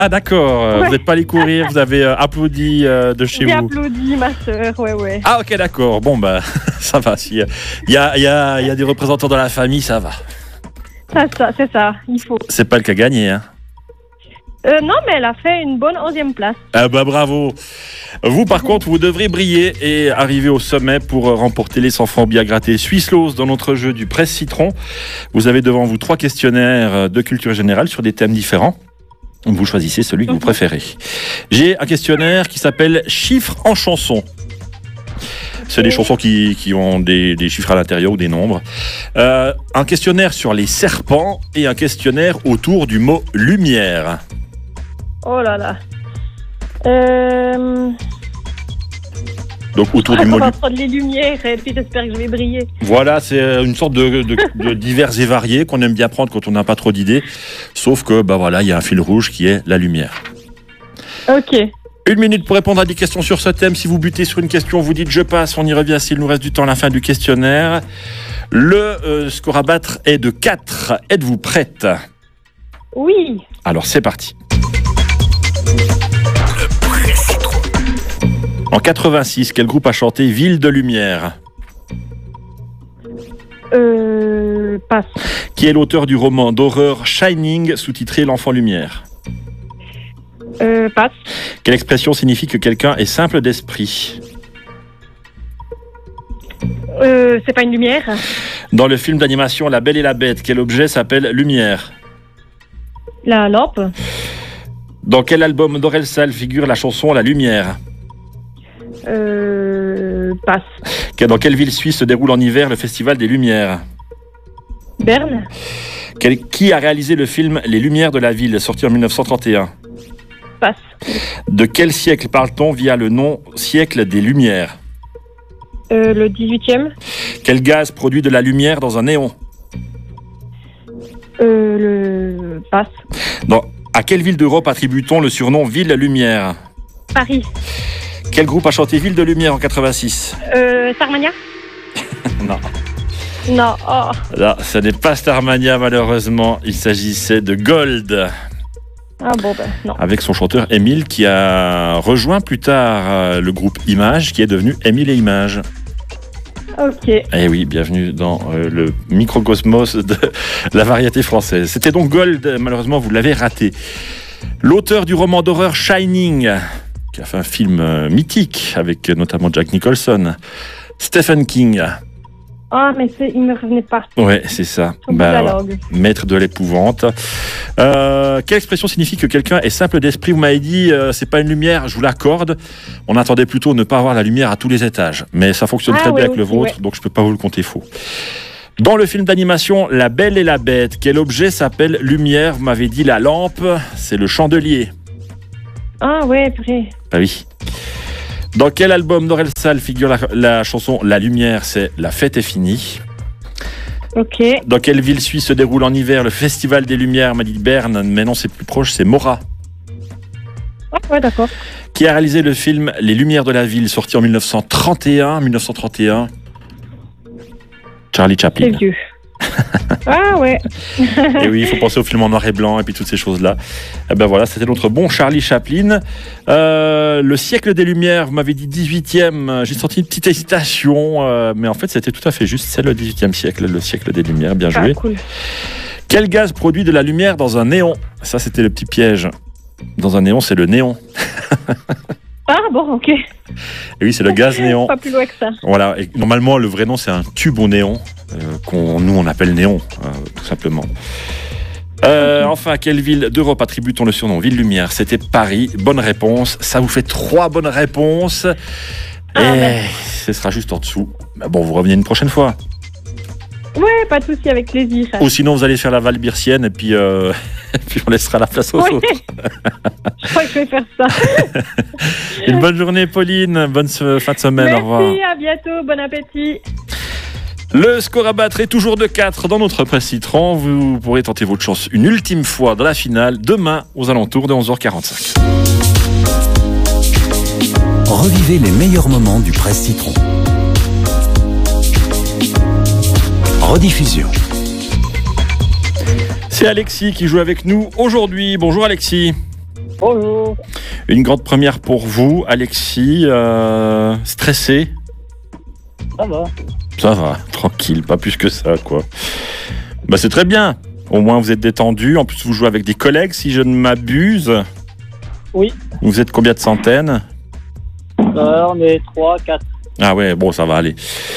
Ah d'accord, Ouais. vous n'êtes pas allé courir, vous avez applaudi de chez J'ai vous. applaudi ma sœur, ouais. Ah ok, d'accord, bon bah ça va, il y a des représentants dans la famille, ça va. C'est ça, il faut. C'est pas le cas gagné, hein. Non, mais elle a fait une bonne 11e place. Ah bah bravo. Vous par contre, vous devrez briller et arriver au sommet pour remporter les 100 francs bien grattés Swisslos dans notre jeu du Presse Citron. Vous avez devant vous 3 questionnaires de culture générale sur des thèmes différents. Vous choisissez celui que vous préférez. J'ai un questionnaire qui s'appelle Chiffres en chanson. C'est des chansons qui ont des chiffres à l'intérieur ou des nombres. Un questionnaire sur les serpents et un questionnaire autour du mot lumière. Oh là là. Donc autour du On mot va prendre les lumières et puis j'espère que je vais briller. Voilà, c'est une sorte de divers et variés qu'on aime bien prendre quand on n'a pas trop d'idées. Sauf que, bah voilà, il y a un fil rouge qui est la lumière. Ok. 1 minute pour répondre à des questions sur ce thème. Si vous butez sur une question, vous dites je passe. On y revient s'il nous reste du temps à la fin du questionnaire. Le score à battre est de 4. Êtes-vous prête? Oui. Alors c'est parti. En 86, quel groupe a chanté Ville de lumière? Passe. Qui est l'auteur du roman d'horreur Shining, sous-titré L'Enfant Lumière? Passe. Quelle expression signifie que quelqu'un est simple d'esprit? C'est pas une lumière. Dans le film d'animation La Belle et la Bête, quel objet s'appelle lumière? La lampe. Dans quel album d'Orelsan figure la chanson La Lumière? Passe. Dans quelle ville suisse se déroule en hiver le Festival des Lumières? Berne. Qui a réalisé le film Les Lumières de la Ville, sorti en 1931? Passe. De quel siècle parle-t-on via le nom siècle des Lumières? Le 18e. Quel gaz produit de la lumière dans un néon? Le passe. À quelle ville d'Europe attribue-t-on le surnom Ville Lumière? Paris. Quel groupe a chanté Ville de Lumière en 86? Starmania. Non. Non. Oh. Là, ce n'est pas Starmania malheureusement, il s'agissait de Gold. Ah bon, non. Avec son chanteur Émile qui a rejoint plus tard le groupe Image qui est devenu Émile et Images. Ok. Eh oui, bienvenue dans le microcosmos de la variété française. C'était donc Gold, malheureusement vous l'avez raté. L'auteur du roman d'horreur Shining, qui a fait un film mythique avec notamment Jack Nicholson, Stephen King. Ah, mais il me revenait pas. Ouais, c'est ça. Sur la langue. Maître de l'épouvante. Quelle expression signifie que quelqu'un est simple d'esprit? Vous m'avez dit, c'est pas une lumière, je vous l'accorde. On attendait plutôt ne pas avoir la lumière à tous les étages. Mais ça fonctionne très bien avec le vôtre, donc je peux pas vous le compter faux. Dans le film d'animation La Belle et la Bête, quel objet s'appelle lumière? Vous m'avez dit la lampe, c'est le chandelier. Ah ouais, vrai. Ah oui. Dans quel album d'Orelsan figure la chanson La Lumière? C'est La Fête est finie. Ok. Dans quelle ville suisse se déroule en hiver le Festival des Lumières? M'a dit Berne, mais non, c'est plus proche, c'est Morat. Ouais, d'accord. Qui a réalisé le film Les Lumières de la Ville, sorti en 1931. Charlie Chaplin. C'est vieux. Ah ouais. Et oui, il faut penser au film en noir et blanc et puis toutes ces choses-là. Et ben voilà, c'était notre bon Charlie Chaplin. Le siècle des Lumières, vous m'avez dit 18e. J'ai senti une petite hésitation, mais en fait, c'était tout à fait juste. C'est le 18e siècle, le siècle des Lumières. Bien joué. Ah, cool. Quel gaz produit de la lumière dans un néon? Ça, c'était le petit piège. Dans un néon, c'est le néon. Ah bon, ok. Et oui, c'est le gaz néon. Pas plus loin que ça. Voilà. Et normalement, le vrai nom, c'est un tube au néon, nous, on appelle néon, tout simplement. Enfin, à quelle ville d'Europe attribue-t-on le surnom Ville Lumière? C'était Paris. Bonne réponse. Ça vous fait 3 bonnes réponses. Et ce sera juste en dessous. Mais bon, vous revenez une prochaine fois. Ouais, pas de souci, avec plaisir. Ou sinon, vous allez faire la Val-Birsienne et puis on laissera la place aux autres. Je crois que je vais faire ça. Une bonne journée, Pauline. Bonne fin de semaine. Merci, au revoir. à bientôt. Bon appétit. Le score à battre est toujours de 4 dans notre Presse Citron. Vous pourrez tenter votre chance une ultime fois dans la finale demain aux alentours de 11h45. Revivez les meilleurs moments du Presse Citron. Rediffusion. C'est Alexis qui joue avec nous aujourd'hui. Bonjour Alexis. Bonjour. Une grande première pour vous, Alexis. Stressé? Ça va. Ça va, tranquille, pas plus que ça, quoi. Bah, c'est très bien. Au moins, vous êtes détendu. En plus, vous jouez avec des collègues, si je ne m'abuse. Oui. Vous êtes combien de centaines? On est 3, 4. Ah ouais, bon, ça va aller.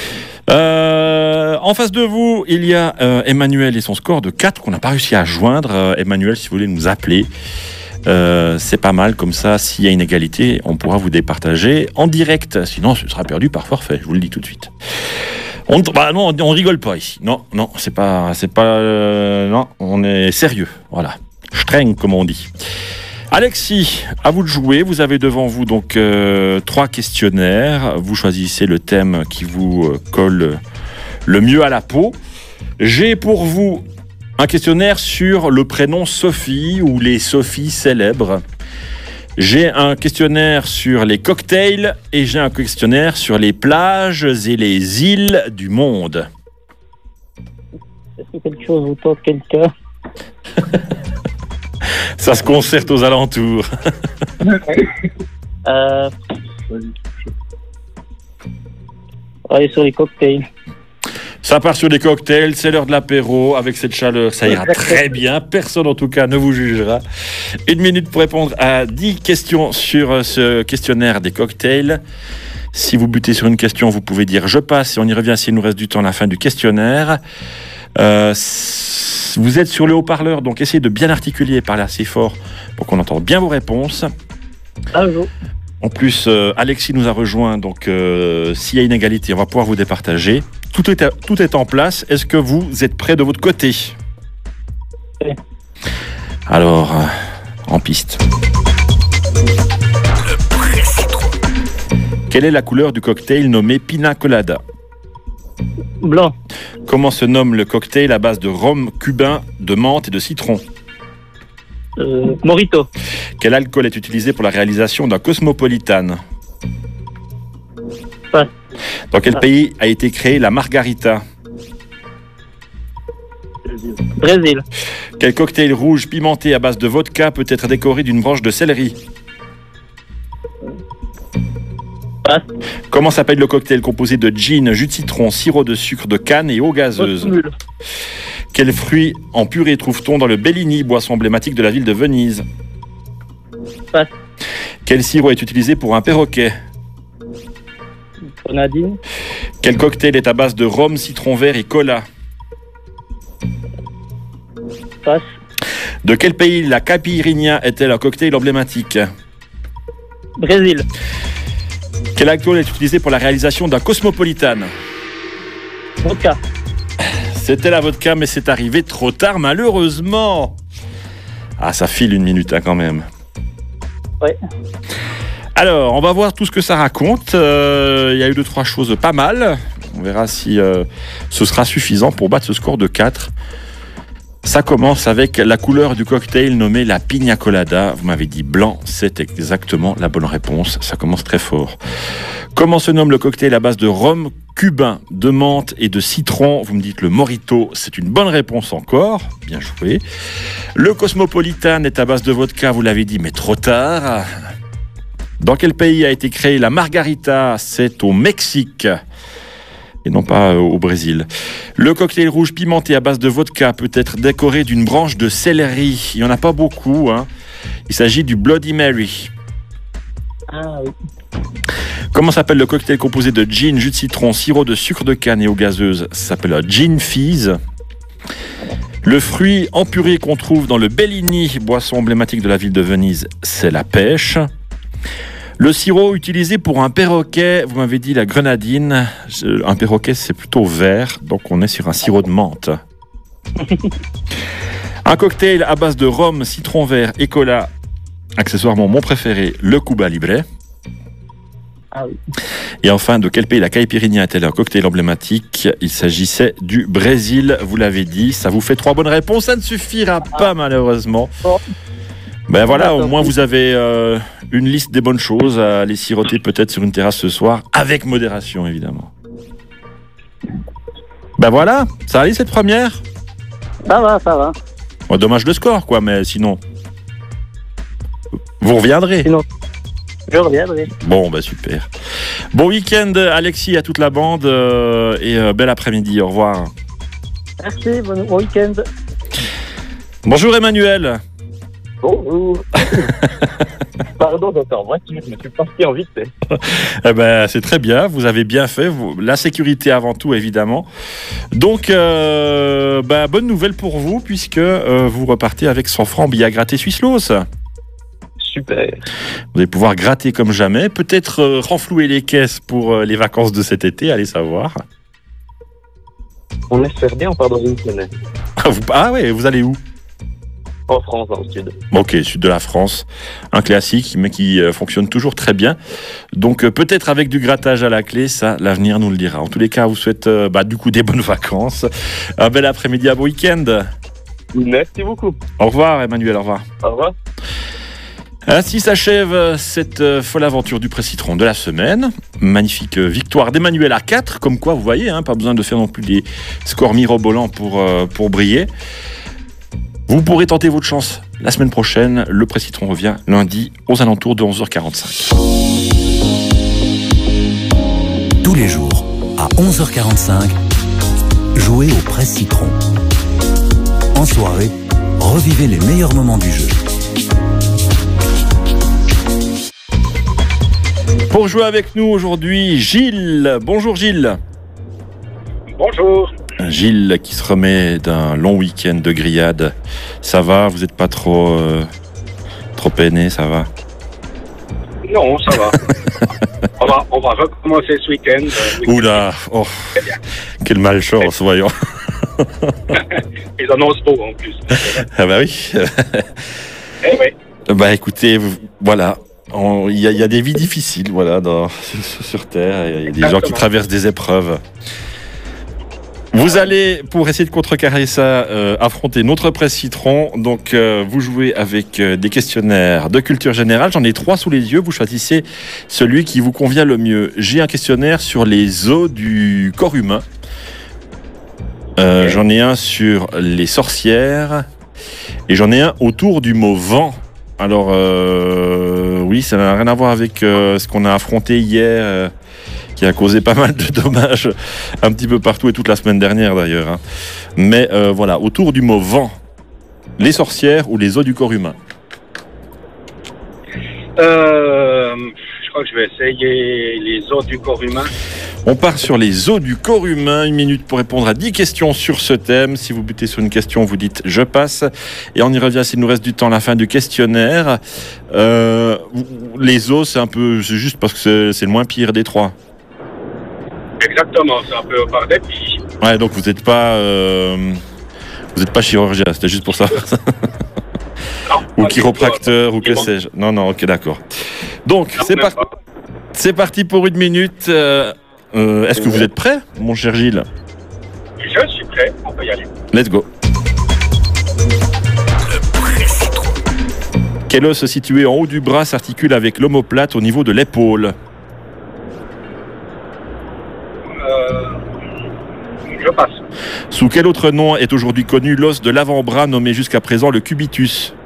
En face de vous, il y a Emmanuel et son score de 4 qu'on n'a pas réussi à joindre. Emmanuel, si vous voulez nous appeler, c'est pas mal. Comme ça, s'il y a une égalité, on pourra vous départager en direct. Sinon, ce sera perdu par forfait, je vous le dis tout de suite. Non, on rigole pas ici. Non, c'est pas, non, on est sérieux. Voilà, streng comme on dit. Alexis, à vous de jouer. Vous avez devant vous donc 3 questionnaires. Vous choisissez le thème qui vous colle le mieux à la peau. J'ai pour vous un questionnaire sur le prénom Sophie ou les Sophies célèbres. J'ai un questionnaire sur les cocktails et j'ai un questionnaire sur les plages et les îles du monde. Est-ce que quelque chose vous tente quelqu'un? Ça se concerte aux alentours. Allez sur les cocktails. Ça part sur les cocktails, c'est l'heure de l'apéro. Avec cette chaleur, ça ira très bien. Personne, en tout cas, ne vous jugera. 1 minute pour répondre à 10 questions sur ce questionnaire des cocktails. Si vous butez sur une question, vous pouvez dire « je passe » et on y revient s'il nous reste du temps à la fin du questionnaire. Vous êtes sur le haut-parleur, donc essayez de bien articuler et parler assez fort pour qu'on entende bien vos réponses. Bonjour. En plus, Alexis nous a rejoint, donc s'il y a une égalité, on va pouvoir vous départager. Tout est en place. Est-ce que vous êtes prêts de votre côté? Oui. Alors, en piste. Quelle est la couleur du cocktail nommé Pina Colada? Blanc. Comment se nomme le cocktail à base de rhum cubain, de menthe et de citron? Morito. Quel alcool est utilisé pour la réalisation d'un cosmopolitan? Passe. Dans quel pays a été créée la margarita? Brésil. Quel cocktail rouge pimenté à base de vodka peut être décoré d'une branche de céleri? Passe. Comment s'appelle le cocktail composé de gin, jus de citron, sirop de sucre de canne et eau gazeuse? Quel fruit en purée trouve-t-on dans le Bellini, boisson emblématique de la ville de Venise? Passe. Quel sirop est utilisé pour un perroquet? Grenadine. Quel cocktail est à base de rhum, citron vert et cola? Passe. De quel pays la caipirinha est-elle un cocktail emblématique? Brésil. Quel alcool est utilisé pour la réalisation d'un cosmopolitan? Vodka. C'était la vodka, mais c'est arrivé trop tard, malheureusement. Ah, ça file 1 minute, hein, quand même. Ouais. Alors, on va voir tout ce que ça raconte. Il y a eu 2-3 choses pas mal. On verra si ce sera suffisant pour battre ce score de 4. Ça commence avec la couleur du cocktail nommé la Pina Colada. Vous m'avez dit blanc, c'est exactement la bonne réponse. Ça commence très fort. Comment se nomme le cocktail à base de rhum cubain, de menthe et de citron? Vous me dites le Morito, c'est une bonne réponse encore. Bien joué. Le Cosmopolitan est à base de vodka, vous l'avez dit, mais trop tard. Dans quel pays a été créée la margarita? C'est au Mexique. Et non pas au Brésil. Le cocktail rouge pimenté à base de vodka peut être décoré d'une branche de céleri. Il n'y en a pas beaucoup, hein. Il s'agit du Bloody Mary. Ah oui. Comment s'appelle le cocktail composé de gin, jus de citron, sirop de sucre de canne et eau gazeuse? Ça s'appelle un gin fizz. Le fruit en purée qu'on trouve dans le Bellini, boisson emblématique de la ville de Venise, c'est la pêche. Le sirop utilisé pour un perroquet, vous m'avez dit la grenadine. Un perroquet, c'est plutôt vert, donc on est sur un sirop de menthe. Un cocktail à base de rhum, citron vert et cola. Accessoirement mon préféré, le Cuba Libre. Ah oui. Et enfin, de quel pays la caipirinha est-elle un cocktail emblématique? Il s'agissait du Brésil, vous l'avez dit. Ça vous fait 3 bonnes réponses, ça ne suffira pas malheureusement. Bon. Ben voilà, au moins vous avez une liste des bonnes choses à aller siroter peut-être sur une terrasse ce soir, avec modération évidemment. Ben voilà, ça allait cette première? Ça va, ça va. Bon, dommage le score quoi, mais sinon... Vous reviendrez? Sinon, je reviendrai. Bon, bah super. Bon week-end, Alexis, à toute la bande et bel après-midi. Au revoir. Merci, bon week-end. Bonjour Emmanuel. Bonjour. Pardon, j'étais en voiture, je me suis parti en vitesse. Eh ben, c'est très bien, vous avez bien fait. La sécurité avant tout, évidemment. Donc, bonne nouvelle pour vous, puisque vous repartez avec 100 francs billets à gratter Swisslos. Super. Vous allez pouvoir gratter comme jamais. Peut-être renflouer les caisses pour les vacances de cet été, allez savoir. On espère bien, on part dans une semaine. Ah ouais, vous allez où? En France, dans le sud. Ok, sud de la France, un classique, mais qui fonctionne toujours très bien. Donc peut-être avec du grattage à la clé, ça, l'avenir nous le dira. En tous les cas, on vous souhaite du coup des bonnes vacances, un bel après-midi, un bon week-end. Merci beaucoup. Au revoir Emmanuel, au revoir. Au revoir. Ainsi s'achève cette folle aventure du Presse-Citron de la semaine. Magnifique victoire d'Emmanuel à 4, comme quoi vous voyez, pas besoin de faire non plus des scores mirobolants pour briller. Vous pourrez tenter votre chance la semaine prochaine. Le Presse-Citron revient lundi aux alentours de 11h45. Tous les jours, à 11h45, jouez au Presse-Citron. En soirée, revivez les meilleurs moments du jeu. Pour jouer avec nous aujourd'hui, Gilles. Bonjour Gilles. Bonjour. Gilles qui se remet d'un long week-end de grillade. Ça va? Vous n'êtes pas trop peiné, ça va? Non, ça va. on va recommencer ce week-end. Oula, oh, quelle malchance, voyons. Ils annoncent beau en plus. Ah bah oui. Eh oui. Bah écoutez, voilà. Il y a des vies difficiles, voilà, sur Terre. Il y a des gens qui traversent des épreuves. Vous allez, pour essayer de contrecarrer ça, affronter notre Presse-Citron. Donc, vous jouez avec des questionnaires de culture générale. J'en ai 3 sous les yeux. Vous choisissez celui qui vous convient le mieux. J'ai un questionnaire sur les os du corps humain. J'en ai un sur les sorcières. Et j'en ai un autour du mot vent. Alors, oui, ça n'a rien à voir avec ce qu'on a affronté hier, qui a causé pas mal de dommages un petit peu partout et toute la semaine dernière d'ailleurs. Mais voilà, autour du mot vent, les sorcières ou les os du corps humain. Je crois que je vais essayer les os du corps humain. On part sur les os du corps humain. 1 minute pour répondre à 10 questions sur ce thème. Si vous butez sur une question, vous dites « je passe ». Et on y revient s'il nous reste du temps à la fin du questionnaire. Les os, c'est juste parce que c'est le moins pire des 3. Exactement, c'est un peu par dépit. Ouais, donc vous n'êtes pas chirurgien, c'était juste pour savoir ça. Ou chiropracteur, ou que sais-je. Non, ok, d'accord. Donc, c'est parti pour 1 minute. Est-ce que vous êtes prêt, mon cher Gilles? Je suis prêt, on peut y aller. Let's go. Quel os situé en haut du bras s'articule avec l'omoplate au niveau de l'épaule? Je passe. Sous quel autre nom est aujourd'hui connu l'os de l'avant-bras nommé jusqu'à présent le cubitus?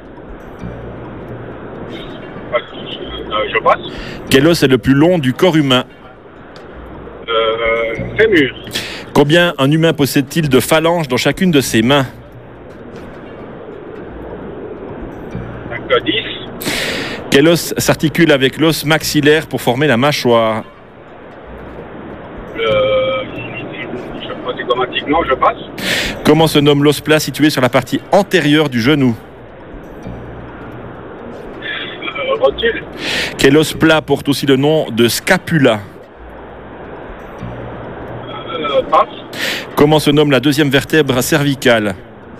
Je passe. Quel os est le plus long du corps humain? Fémur. Combien un humain possède-t-il de phalanges dans chacune de ses mains? 10. Quel os s'articule avec l'os maxillaire pour former la mâchoire? Automatiquement, je passe. Comment se nomme l'os plat situé sur la partie antérieure du genou? Rotule. Quel os plat porte aussi le nom de scapula? Passe. Comment se nomme la deuxième vertèbre cervicale?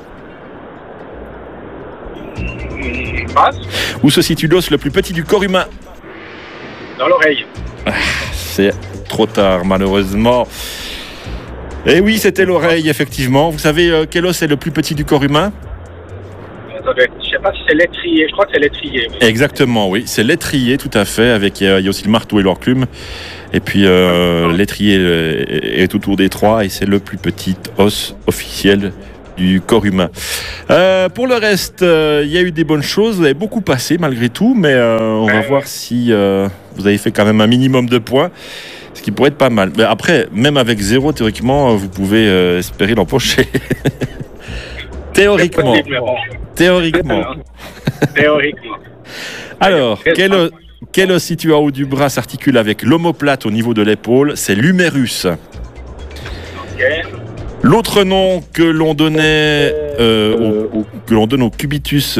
Passe. Où se situe l'os le plus petit du corps humain? Dans l'oreille. C'est trop tard, malheureusement. Eh oui, c'était l'oreille, effectivement. Vous savez quel os est le plus petit du corps humain? Je ne sais pas si c'est l'étrier. Je crois que c'est l'étrier. Mais... Exactement, oui. C'est l'étrier, tout à fait. Il y a aussi le marteau et l'enclume. Et puis, l'étrier est autour des 3 et c'est le plus petit os officiel du corps humain. Pour le reste, il y a eu des bonnes choses. Vous avez beaucoup passé malgré tout, mais on va voir si vous avez fait quand même un minimum de points, ce qui pourrait être pas mal. Mais après, même avec 0, théoriquement, vous pouvez espérer l'empocher. Théoriquement. Théoriquement. Théoriquement. Alors, quel os situé en haut du bras s'articule avec l'omoplate au niveau de l'épaule? C'est l'humérus. Ok. L'autre nom que l'on donnait, que l'on donne au cubitus,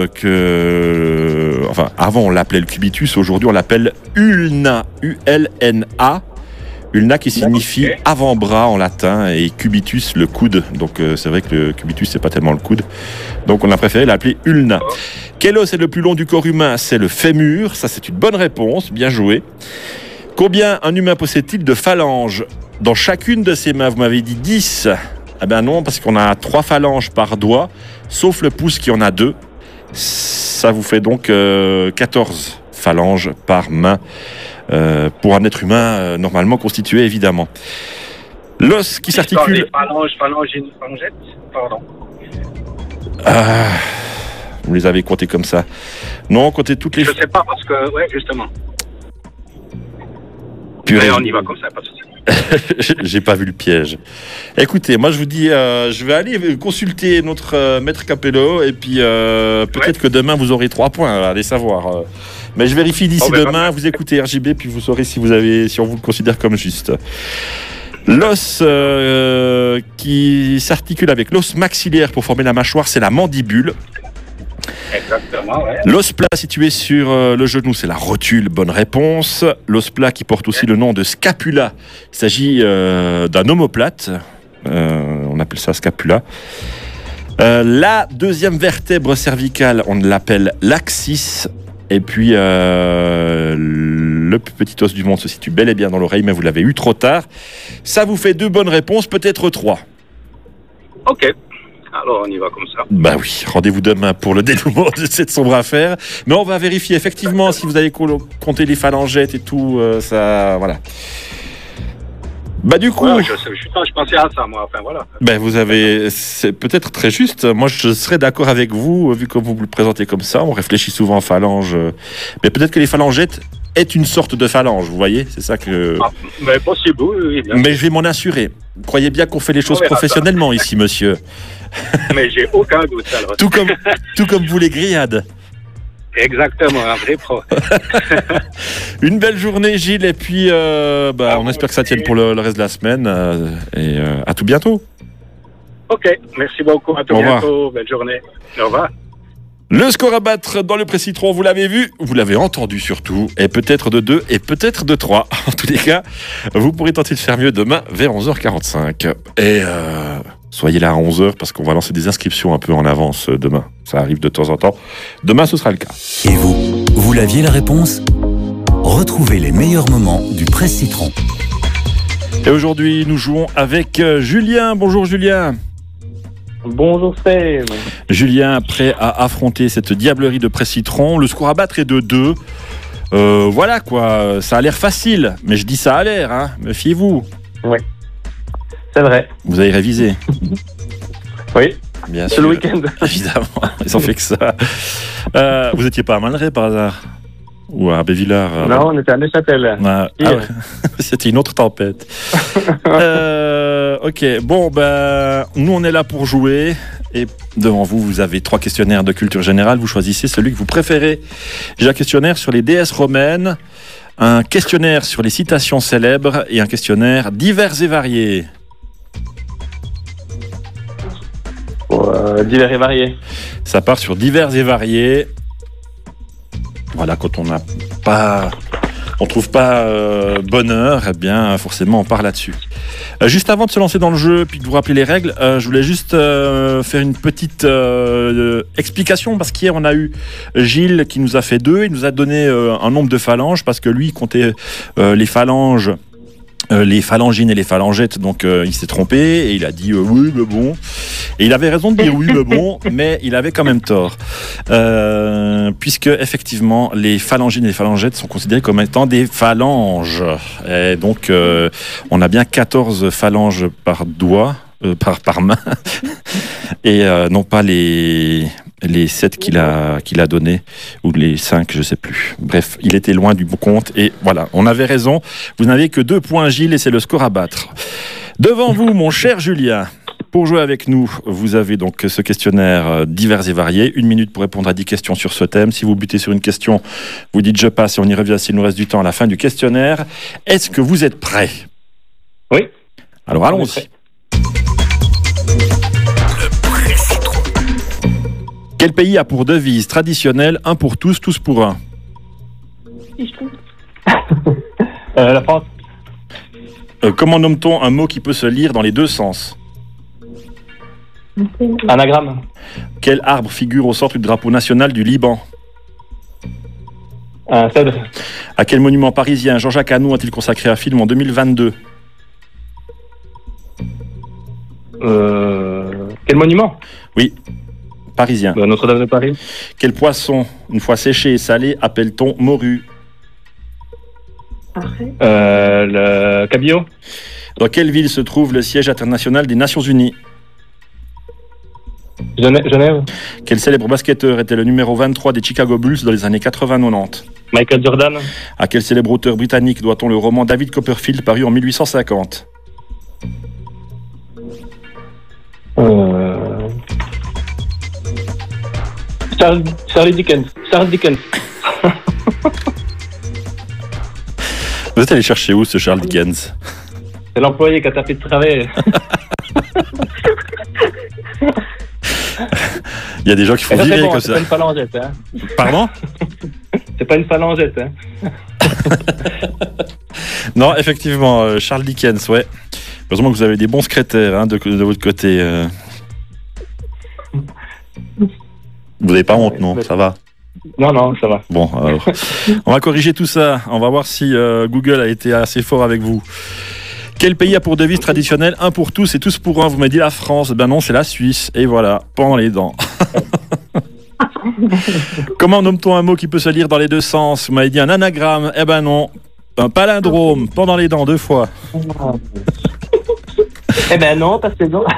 enfin avant on l'appelait le cubitus, aujourd'hui on l'appelle ulna, U-L-N-A. Ulna qui signifie avant-bras en latin et cubitus le coude. Donc c'est vrai que le cubitus c'est pas tellement le coude. Donc on a préféré l'appeler ulna. Quel os est le plus long du corps humain? C'est le fémur. Ça c'est une bonne réponse, bien joué. Combien un humain possède-t-il de phalanges dans chacune de ses mains? Vous m'avez dit 10. Eh bien non, parce qu'on a 3 phalanges par doigt, sauf le pouce qui en a 2. Ça vous fait donc 14 phalanges par main. Pour un être humain normalement constitué, évidemment. L'os qui s'articule... Phalangette, pardon. Vous les avez comptés comme ça? Non, comptez toutes les... Je sais pas, parce que... Ouais, justement. Purée. Mais on y va comme ça, pas de souci. J'ai pas vu le piège. Écoutez, moi je vous dis, je vais aller consulter notre maître Capello et puis peut-être que demain vous aurez 3 points, allez savoir. Mais je vérifie d'ici demain, vous écoutez RJB puis vous saurez si on vous le considère comme juste. L'os qui s'articule avec l'os maxillaire pour former la mâchoire, c'est la mandibule. Exactement, ouais. L'os plat situé sur le genou, c'est la rotule, bonne réponse. L'os plat qui porte aussi le nom de scapula. Il s'agit d'un omoplate. On appelle ça scapula. La deuxième vertèbre cervicale, on l'appelle l'axis. Et puis, le plus petit os du monde se situe bel et bien dans l'oreille, mais vous l'avez eu trop tard. Ça vous fait 2 bonnes réponses, peut-être 3. Ok. Alors, on y va comme ça. Bah oui, rendez-vous demain pour le dénouement de cette sombre affaire. Mais on va vérifier effectivement si vous avez compté les phalangettes et tout, ça, voilà. Bah du coup... Ouais, je pensais à ça, moi, enfin voilà. Ben c'est peut-être très juste. Moi, je serais d'accord avec vous, vu que vous le présentez comme ça. On réfléchit souvent aux phalanges. Mais peut-être que les phalangettes est une sorte de phalange, vous voyez? C'est ça que... Ah, mais possible, oui. Bien. Mais je vais m'en assurer. Croyez bien qu'on fait les choses professionnellement ici, monsieur. Mais j'ai aucun doute, alors. Tout comme vous les grillades. Exactement, un vrai pro. Une belle journée, Gilles, et puis on espère que ça tienne pour le reste de la semaine. Et à tout bientôt. Ok, merci beaucoup, à tout bientôt, belle journée. Au revoir. Le score à battre dans le Pré-Citron, vous l'avez vu, vous l'avez entendu surtout, et peut-être de 2 et peut-être de 3. En tous les cas, vous pourrez tenter de faire mieux demain vers 11h45. Et soyez là à 11h parce qu'on va lancer des inscriptions un peu en avance demain. Ça arrive de temps en temps. Demain, ce sera le cas. Et vous l'aviez la réponse? Retrouvez les meilleurs moments du Pré-Citron. Et aujourd'hui, nous jouons avec Julien. Bonjour Julien. Bonjour Sam. Julien, prêt à affronter cette diablerie de Pré-Citron. Le score à battre est de 2. Voilà quoi, ça a l'air facile. Mais je dis ça a l'air, hein. Méfiez-vous. Oui, c'est vrai. Vous avez révisé? Oui, bien c'est sûr. le week-end. Évidemment, ils ont fait que ça. Vous étiez pas à Malray par hasard? Ou à Bévillard? Non, on était à Neuchâtel. Ouais. C'était une autre tempête. Ok, bon, nous on est là pour jouer. Et devant vous, vous avez 3 questionnaires de culture générale. Vous choisissez celui que vous préférez. J'ai un questionnaire sur les déesses romaines, un questionnaire sur les citations célèbres et un questionnaire divers et variés. Divers et variés. Ça part sur divers et variés. Voilà, quand on trouve pas bonheur, eh bien forcément on part là-dessus. Juste avant de se lancer dans le jeu, puis de vous rappeler les règles, je voulais juste faire une petite explication, parce qu'hier on a eu Gilles qui nous a fait 2, il nous a donné un nombre de phalanges, parce que lui il comptait les phalanges, les phalangines et les phalangettes, donc il s'est trompé et il a dit oui mais bon, et il avait raison de dire oui mais bon, mais il avait quand même tort, puisque effectivement les phalangines et les phalangettes sont considérées comme étant des phalanges, et donc on a bien 14 phalanges par doigt, par main, et non pas les 7 qu'il a donnés, ou les 5, je ne sais plus. Bref, il était loin du bon compte, et voilà, on avait raison. Vous n'avez que 2 points, Gilles, et c'est le score à battre. Devant vous, mon cher Julien, pour jouer avec nous, vous avez donc ce questionnaire divers et variés. 1 minute pour répondre à 10 questions sur ce thème. Si vous butez sur une question, vous dites je passe et on y revient s'il nous reste du temps à la fin du questionnaire. Est-ce que vous êtes prêts ? Oui. Alors allons-y. Quel pays a pour devise traditionnelle un pour tous, tous pour un ? La France. Comment nomme-t-on un mot qui peut se lire dans les 2 sens ? Anagramme. Quel arbre figure au centre du drapeau national du Liban ? Un cèdre. À quel monument parisien Jean-Jacques Hano a-t-il consacré un film en 2022 ? Quel monument ? Oui, parisien. Notre-Dame de Paris. Quel poisson, une fois séché et salé, appelle-t-on morue ? Le cabillaud. Dans quelle ville se trouve le siège international des Nations Unies ? Genève. Quel célèbre basketteur était le numéro 23 des Chicago Bulls dans les années 80-90 ? Michael Jordan. À quel célèbre auteur britannique doit-on le roman David Copperfield paru en 1850 ? Charles Dickens. Vous êtes allé chercher où ce Charles Dickens ? C'est l'employé qui a tapé de travail. Il y a des gens qui font virer comme c'est ça. pas une phalangette, hein. Pardon ? C'est pas une phalangette, hein. Non, effectivement, Charles Dickens, ouais. Heureusement que vous avez des bons secrétaires hein, de votre côté. Vous n'avez pas honte, non ? Ça va ? Non, ça va. Bon, alors, on va corriger tout ça. On va voir si Google a été assez fort avec vous. Quel pays a pour devise traditionnelle un pour tous et tous pour un ? Vous m'avez dit la France. Ben non, c'est la Suisse. Et voilà, pendant les dents. Comment nomme-t-on un mot qui peut se lire dans les 2 sens ? Vous m'avez dit un anagramme. Eh ben non, un palindrome. Pendant les dents 2 fois. Eh ben non, parce que non.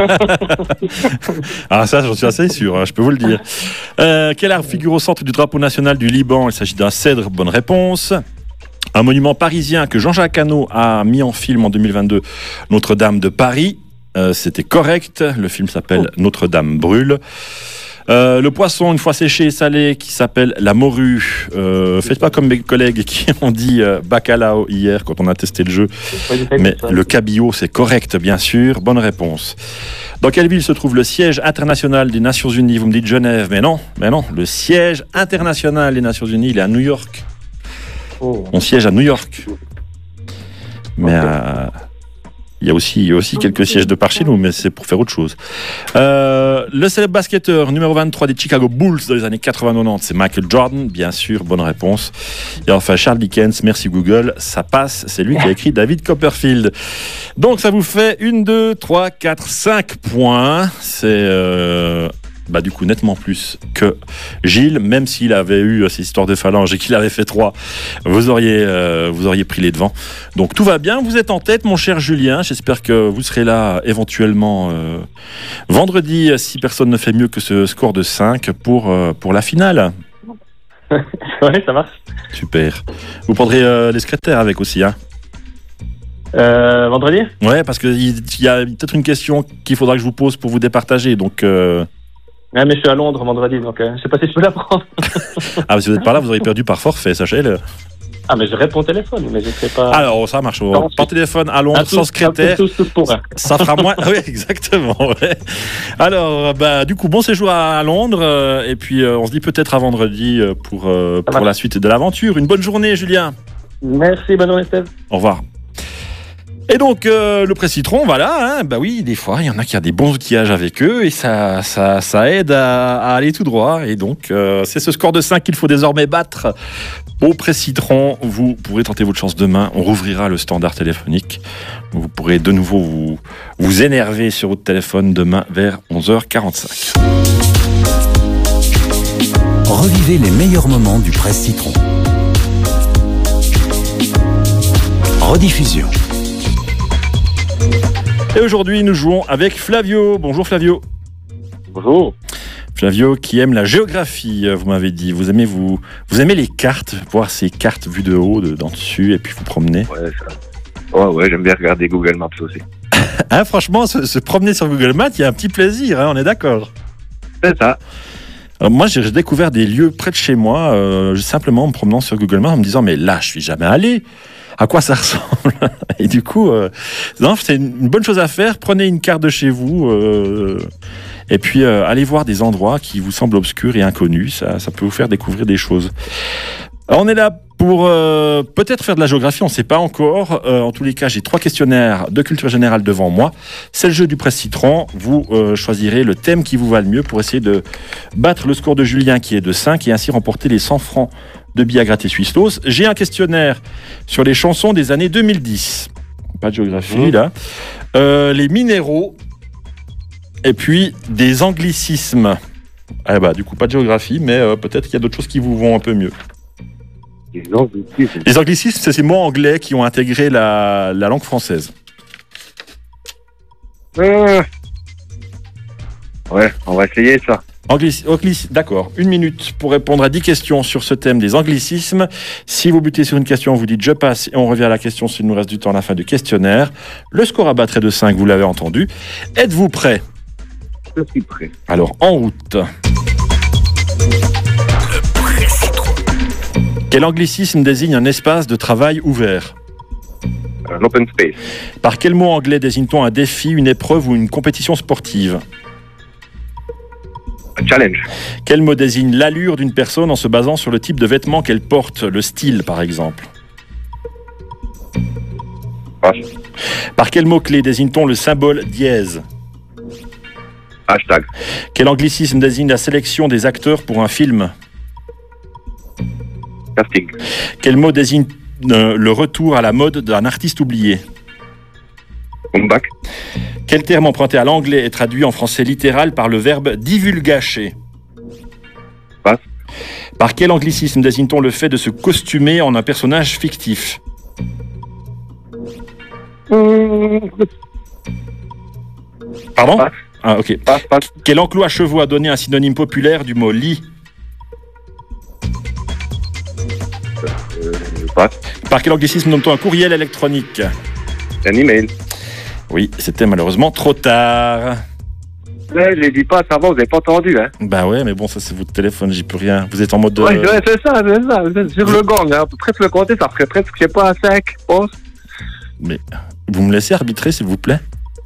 Ah ça, j'en suis assez sûr, hein, je peux vous le dire. Quel arbre figure au centre du drapeau national du Liban ? Il s'agit d'un cèdre, bonne réponse. Un monument parisien que Jean-Jacques Hano a mis en film en 2022, Notre-Dame de Paris. C'était correct, le film s'appelle Notre-Dame brûle. Le poisson, une fois séché et salé, qui s'appelle la morue. Faites pas comme mes collègues qui ont dit bacalao hier quand on a testé le jeu. Mais le cabillaud, c'est correct, bien sûr. Bonne réponse. Dans quelle ville se trouve le siège international des Nations Unies ? Vous me dites Genève, mais non. Le siège international des Nations Unies, il est à New York. On siège à New York. Mais il y a aussi quelques sièges de par chez nous, mais c'est pour faire autre chose. Le célèbre basketteur numéro 23 des Chicago Bulls dans les années 80-90, c'est Michael Jordan, bien sûr, bonne réponse. Et enfin, Charles Dickens, merci Google, ça passe, c'est lui qui a écrit David Copperfield. Donc ça vous fait 1, 2, 3, 4, 5 points. C'est... du coup nettement plus que Gilles, même s'il avait eu ces histoires de phalanges et qu'il avait fait 3, vous auriez pris les devants. Donc tout va bien, vous êtes en tête mon cher Julien, j'espère que vous serez là éventuellement vendredi si personne ne fait mieux que ce score de 5 pour la finale. Ouais, ça marche. Super. Vous prendrez les secrétaires avec aussi, hein. Vendredi ? Ouais, parce qu'il y a peut-être une question qu'il faudra que je vous pose pour vous départager, donc... Ouais, mais je suis à Londres vendredi, donc je sais pas si je peux la prendre. Ah, mais si vous n'êtes pas là, vous aurez perdu par forfait, sachez-le. Ah, mais je réponds au téléphone, mais je sais pas... Alors, ça marche. Par téléphone à Londres, sans secrétaire. Tous pour un. Ça fera moins... Oui, exactement. Ouais. Alors, du coup, bon séjour à Londres. Et puis, on se dit peut-être à vendredi pour la suite de l'aventure. Une bonne journée, Julien. Merci, bonne journée, Steve. Au revoir. Et donc, le presse citron, voilà, oui, des fois, il y en a qui a des bons outillages avec eux et ça aide à aller tout droit. Et donc, c'est ce score de 5 qu'il faut désormais battre. Au presse citron, vous pourrez tenter votre chance demain. On rouvrira le standard téléphonique. Vous pourrez de nouveau vous énerver sur votre téléphone demain vers 11h45. Revivez les meilleurs moments du presse citron. Rediffusion. Et aujourd'hui, nous jouons avec Flavio. Bonjour Flavio. Bonjour. Flavio qui aime la géographie, vous m'avez dit. Vous aimez les cartes, voir ces cartes vues de haut, d'en dessus, et puis vous promener. Ouais, ça. Ouais, j'aime bien regarder Google Maps aussi. Hein, franchement, se promener sur Google Maps, il y a un petit plaisir, hein, on est d'accord. C'est ça. Alors moi, j'ai découvert des lieux près de chez moi, simplement en me promenant sur Google Maps, en me disant, mais là, je suis jamais allé. À quoi ça ressemble? Et du coup, non, c'est une bonne chose à faire. Prenez une carte de chez vous et puis allez voir des endroits qui vous semblent obscurs et inconnus. Ça peut vous faire découvrir des choses. Alors, on est là pour peut-être faire de la géographie, on ne sait pas encore. En tous les cas, j'ai 3 questionnaires de culture générale devant moi. C'est le jeu du Presse Citron. Vous choisirez le thème qui vous va le mieux pour essayer de battre le score de Julien qui est de 5 et ainsi remporter les 100 francs de billets à gratter Swisslos. J'ai un questionnaire sur les chansons des années 2010. Pas de géographie, là. Les minéraux. Et puis, des anglicismes. Du coup, pas de géographie, mais peut-être qu'il y a d'autres choses qui vous vont un peu mieux. Les anglicismes, c'est ces mots anglais qui ont intégré la langue française. Ouais, on va essayer ça. D'accord. 1 minute pour répondre à 10 questions sur ce thème des anglicismes. Si vous butez sur une question, vous dites « je passe » et on revient à la question s'il nous reste du temps à la fin du questionnaire. Le score à battre est de 5, vous l'avez entendu. Êtes-vous prêts? Je suis prêt. Alors, en route. Quel anglicisme désigne un espace de travail ouvert? Un open space. Par quel mot anglais désigne-t-on un défi, une épreuve ou une compétition sportive? Un challenge. Quel mot désigne l'allure d'une personne en se basant sur le type de vêtements qu'elle porte, le style par exemple? Passe. Par quel mot-clé désigne-t-on le symbole dièse? Hashtag. Quel anglicisme désigne la sélection des acteurs pour un film? Casting. Quel mot désigne le retour à la mode d'un artiste oublié? Comeback. Quel terme emprunté à l'anglais est traduit en français littéral par le verbe divulgacher? Passe. Par quel anglicisme désigne-t-on le fait de se costumer en un personnage fictif? Pardon? Passe. Ah, ok. Passe. Quel enclos à chevaux a donné un synonyme populaire du mot lit? Passe. Par quel anglicisme nomme-t-on un courriel électronique? Un email. Oui, c'était malheureusement trop tard. Ouais, je l'ai dit pas, ça va, vous avez pas entendu, hein. Bah ouais, mais bon, ça c'est votre téléphone, j'y peux rien. Vous êtes en mode... Ouais, c'est ça. Sur le gang, hein. On peut presque le compter, ça ferait presque, je sais pas, 5, je pense. Mais vous me laissez arbitrer, s'il vous plaît?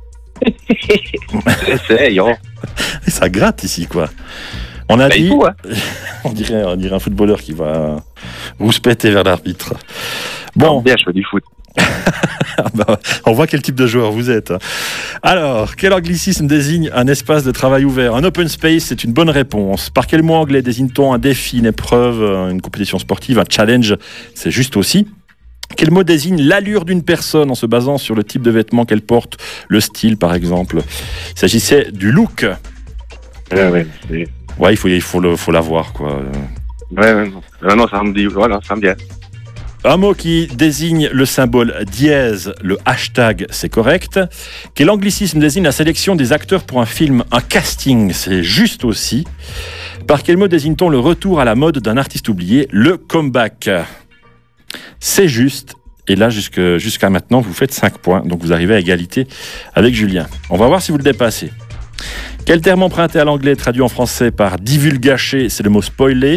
Essaye, hein. Ça gratte ici, quoi. On a dit... Il faut, hein. on dirait un footballeur qui va rouspéter vers l'arbitre. Bon. Bien, je fais du foot. On voit quel type de joueur vous êtes. Alors, quel anglicisme désigne un espace de travail ouvert? Un open space, c'est une bonne réponse. Par quel mot anglais désigne-t-on un défi, une épreuve, une compétition sportive? Un challenge, c'est juste aussi. Quel mot désigne l'allure d'une personne en se basant sur le type de vêtements qu'elle porte, le style par exemple? Il s'agissait du look. Ouais, il faut l'avoir, quoi. Ouais, non, ça me dit, voilà, ça me vient. Un mot qui désigne le symbole dièse, le hashtag, c'est correct. Quel anglicisme désigne la sélection des acteurs pour un film? Un casting, c'est juste aussi. Par quel mot désigne-t-on le retour à la mode d'un artiste oublié? Le comeback. C'est juste. Et là, jusqu'à maintenant, vous faites 5 points. Donc vous arrivez à égalité avec Julien. On va voir si vous le dépassez. Quel terme emprunté à l'anglais traduit en français par divulgacher? C'est le mot spoiler.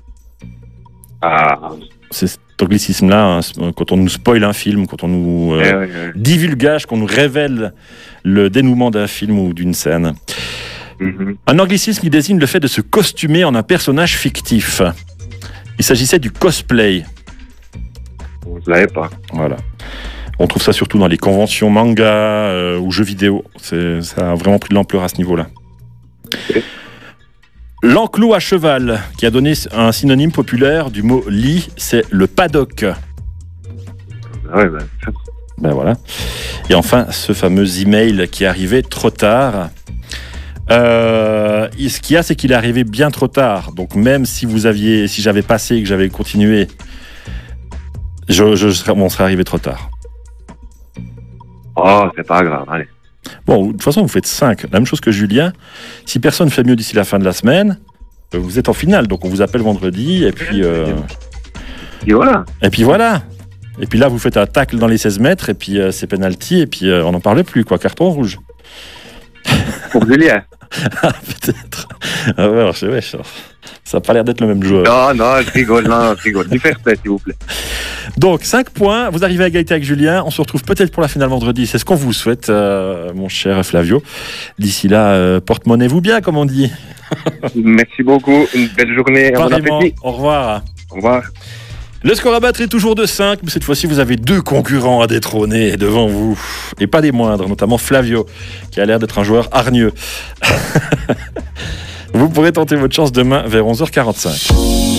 Ah. C'est cet anglicisme-là, hein, quand on nous spoil un film, quand on nous divulgage, qu'on nous révèle le dénouement d'un film ou d'une scène. Un anglicisme qui désigne le fait de se costumer en un personnage fictif. Il s'agissait du cosplay. Je l'avais pas. Voilà. On trouve ça surtout dans les conventions manga ou jeux vidéo. Ça a vraiment pris de l'ampleur à ce niveau-là. Okay. L'enclos à cheval, qui a donné un synonyme populaire du mot lit, c'est le paddock. Ouais, ben voilà. Et enfin, ce fameux email qui est arrivé trop tard. Ce qu'il y a, c'est qu'il est arrivé bien trop tard. Donc même si j'avais passé et que j'avais continué, on serait arrivé trop tard. Oh, c'est pas grave, allez. Bon, de toute façon, vous faites 5. La même chose que Julien. Si personne fait mieux d'ici la fin de la semaine, vous êtes en finale. Donc, on vous appelle vendredi. Et puis, Et voilà. et puis voilà. Et puis là, vous faites un tacle dans les 16 mètres. Et puis, c'est penalty. Et puis, on n'en parle plus, quoi. Carton rouge. Pour Julien. Ah, peut-être. Ah ouais, alors, ouais, ça n'a pas l'air d'être le même joueur. Non, je rigole. Du fair play, s'il vous plaît. Donc, 5 points. Vous arrivez à égalité avec Julien. On se retrouve peut-être pour la finale vendredi. C'est ce qu'on vous souhaite, mon cher Flavio. D'ici là, porte-monnaie-vous bien, comme on dit. Merci beaucoup. Une belle journée. Bon Pareillement. appétit. Au revoir. Au revoir. Le score à battre est toujours de 5, mais cette fois-ci, vous avez 2 concurrents à détrôner devant vous. Et pas des moindres, notamment Flavio, qui a l'air d'être un joueur hargneux. Vous pourrez tenter votre chance demain vers 11h45.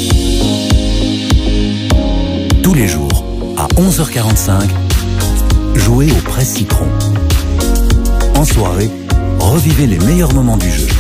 Tous les jours, à 11h45, jouez au Presse Citron. En soirée, revivez les meilleurs moments du jeu.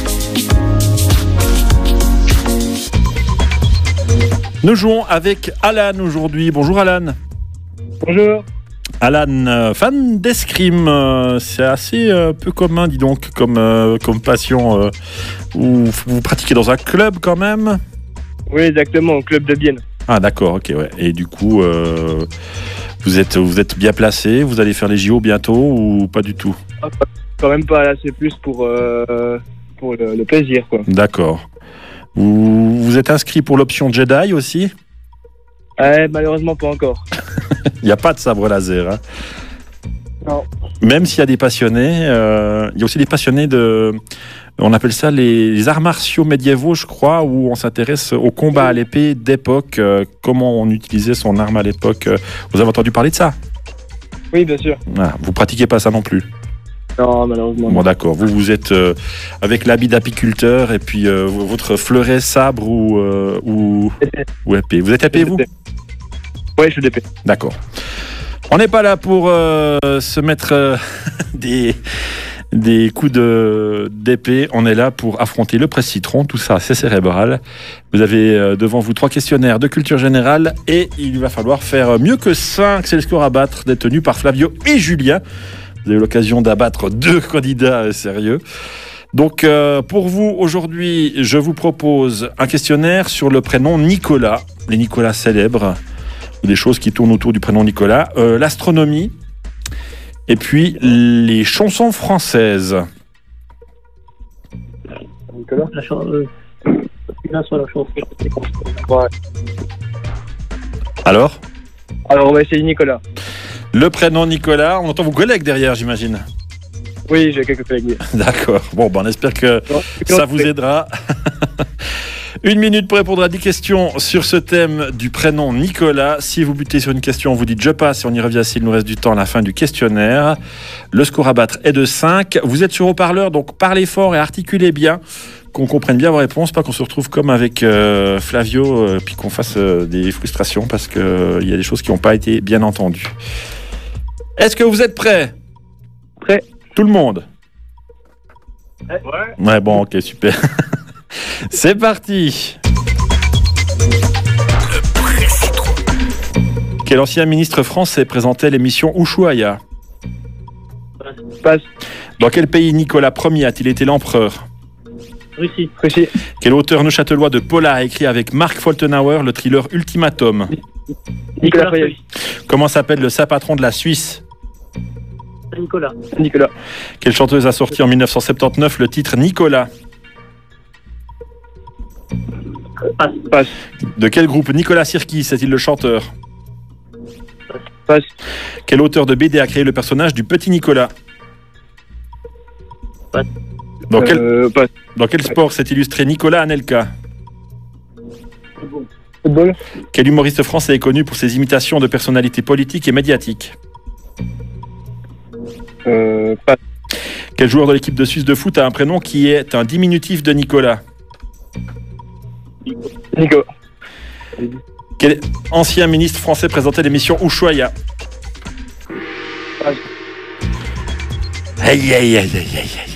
Nous jouons avec Alan aujourd'hui. Bonjour Alan. Bonjour. Alan, fan d'escrime, c'est assez peu commun, dis donc, comme passion. Vous pratiquez dans un club quand même? Oui, exactement, au club de Bienne. Ah d'accord, ok, ouais. Et du coup, vous êtes bien placé, vous allez faire les JO bientôt ou pas du tout? Quand même pas là, c'est plus pour le plaisir, quoi. D'accord. Vous êtes inscrit pour l'option Jedi aussi? Malheureusement pas encore. Il n'y a pas de sabre laser. Hein. Non. Même s'il y a des passionnés, il y a aussi des passionnés on appelle ça les arts martiaux médiévaux, je crois, où on s'intéresse au combat à l'épée d'époque, comment on utilisait son arme à l'époque. Vous avez entendu parler de ça? Oui, bien sûr. Ah, vous pratiquez pas ça non plus? Non, malheureusement. Bon, d'accord. Vous êtes avec l'habit d'apiculteur et puis votre fleuret sabre ou épée. Vous êtes épée, vous? Oui, je suis d'épée. D'accord. On n'est pas là pour se mettre des coups d'épée. On est là pour affronter le Presse Citron. Tout ça, c'est cérébral. Vous avez devant vous 3 questionnaires de culture générale et il va falloir faire mieux que 5. C'est le score à battre, détenu par Flavio et Julien. Vous avez l'occasion d'abattre 2 candidats sérieux. Donc, pour vous, aujourd'hui, je vous propose un questionnaire sur le prénom Nicolas. Les Nicolas célèbres, ou des choses qui tournent autour du prénom Nicolas. L'astronomie, et puis les chansons françaises. Nicolas, la chanson. Alors, on va essayer Nicolas. le prénom Nicolas, on entend vos collègues derrière, j'imagine. Oui, j'ai quelques collègues. D'accord. Bon, on espère que ça vous aidera. 1 minute pour répondre à 10 questions sur ce thème du prénom Nicolas. Si vous butez sur une question, vous dites je passe et on y revient s'il nous reste du temps à la fin du questionnaire. Le score à battre est de 5. Vous êtes sur haut-parleur, donc parlez fort et articulez bien, qu'on comprenne bien vos réponses, pas qu'on se retrouve comme avec Flavio, puis qu'on fasse des frustrations parce qu'il y a des choses qui n'ont pas été bien entendues. Est-ce que vous êtes prêts? Prêt. Tout le monde? Ouais, bon, ok, super. C'est parti. Quel ancien ministre français présentait l'émission Ushuaïa? Passe. Dans quel pays Nicolas Ier a-t-il été l'empereur? Russie. Quel auteur neuchâtelois de Polar a écrit avec Mark Foltenauer le thriller Ultimatum? Nicolas Fayet. Comment s'appelle le saint patron de la Suisse? Nicolas. Quelle chanteuse a sorti en 1979 le titre Nicolas? Passe. De quel groupe Nicolas Sirkis est-il le chanteur? Passe. Quel auteur de BD a créé le personnage du petit Nicolas? Passe. Dans quel sport s'est illustré Nicolas Anelka? Football. Quel humoriste français est connu pour ses imitations de personnalités politiques et médiatiques? Passe. Quel joueur de l'équipe de Suisse de foot a un prénom qui est un diminutif de Nicolas? Nico. Quel ancien ministre français présentait l'émission Ushuaïa? Passe. Aïe, aïe, aïe, aïe, aïe, aïe.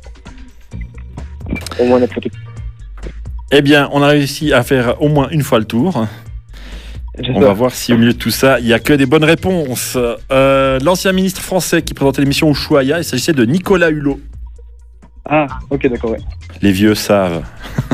Au moins, on a fait tout. Eh bien, on a réussi à faire au moins une fois le tour. On va voir si au milieu de tout ça, il n'y a que des bonnes réponses. L'ancien ministre français qui présentait l'émission Ushuaïa, il s'agissait de Nicolas Hulot. Ah, ok, d'accord, ouais. Les vieux savent.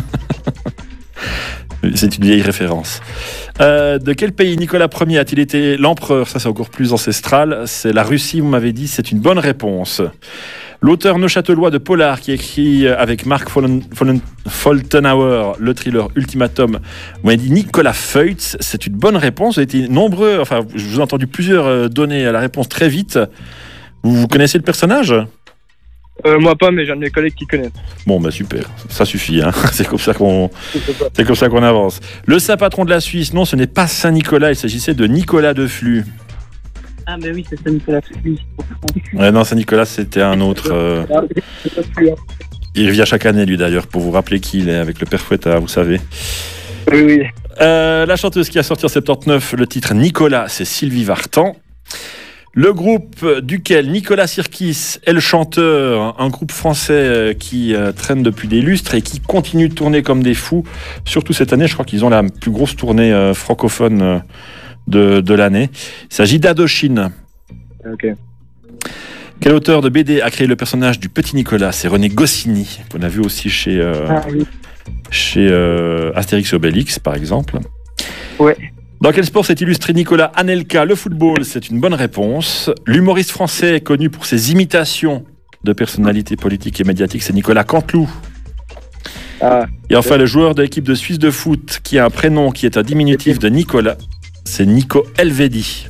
C'est une vieille référence. De quel pays Nicolas Ier a-t-il été l'empereur? Ça, c'est encore plus ancestral. C'est la Russie, vous m'avez dit. C'est une bonne réponse. L'auteur neuchâtelois de Polar, qui écrit avec Mark Foltenhauer le thriller Ultimatum, vous m'avez dit Nicolas Feutz. C'est une bonne réponse. Vous avez été nombreux. Enfin, je vous ai entendu plusieurs donner la réponse très vite. Vous connaissez le personnage? Moi pas, mais j'ai un de mes collègues qui connaît. Bon, bah super, ça suffit, hein. C'est comme ça qu'on avance. Le saint patron de la Suisse, non, ce n'est pas Saint-Nicolas, il s'agissait de Nicolas de Flux. Ah, mais oui, c'est Saint-Nicolas. Ouais, non, Saint-Nicolas, c'était un autre. Il revient chaque année, lui, d'ailleurs, pour vous rappeler qui il est, avec le père Fouettard, vous savez. Oui. La chanteuse qui a sorti en 79 le titre Nicolas, c'est Sylvie Vartan. Le groupe duquel Nicolas Sirkis est le chanteur, un groupe français qui traîne depuis des lustres et qui continue de tourner comme des fous. Surtout cette année, je crois qu'ils ont la plus grosse tournée francophone de l'année. Il s'agit d'Indochine. Ok. Quel auteur de BD a créé le personnage du petit Nicolas? C'est René Goscinny, qu'on a vu aussi chez Astérix et Obélix, par exemple. Ouais. Dans quel sport s'est illustré Nicolas Anelka? Le football, c'est une bonne réponse. L'humoriste français connu pour ses imitations de personnalités politiques et médiatiques, c'est Nicolas Canteloup. Ah. Et enfin, le joueur de l'équipe de Suisse de foot qui a un prénom qui est un diminutif de Nicolas, c'est Nico Elvedi.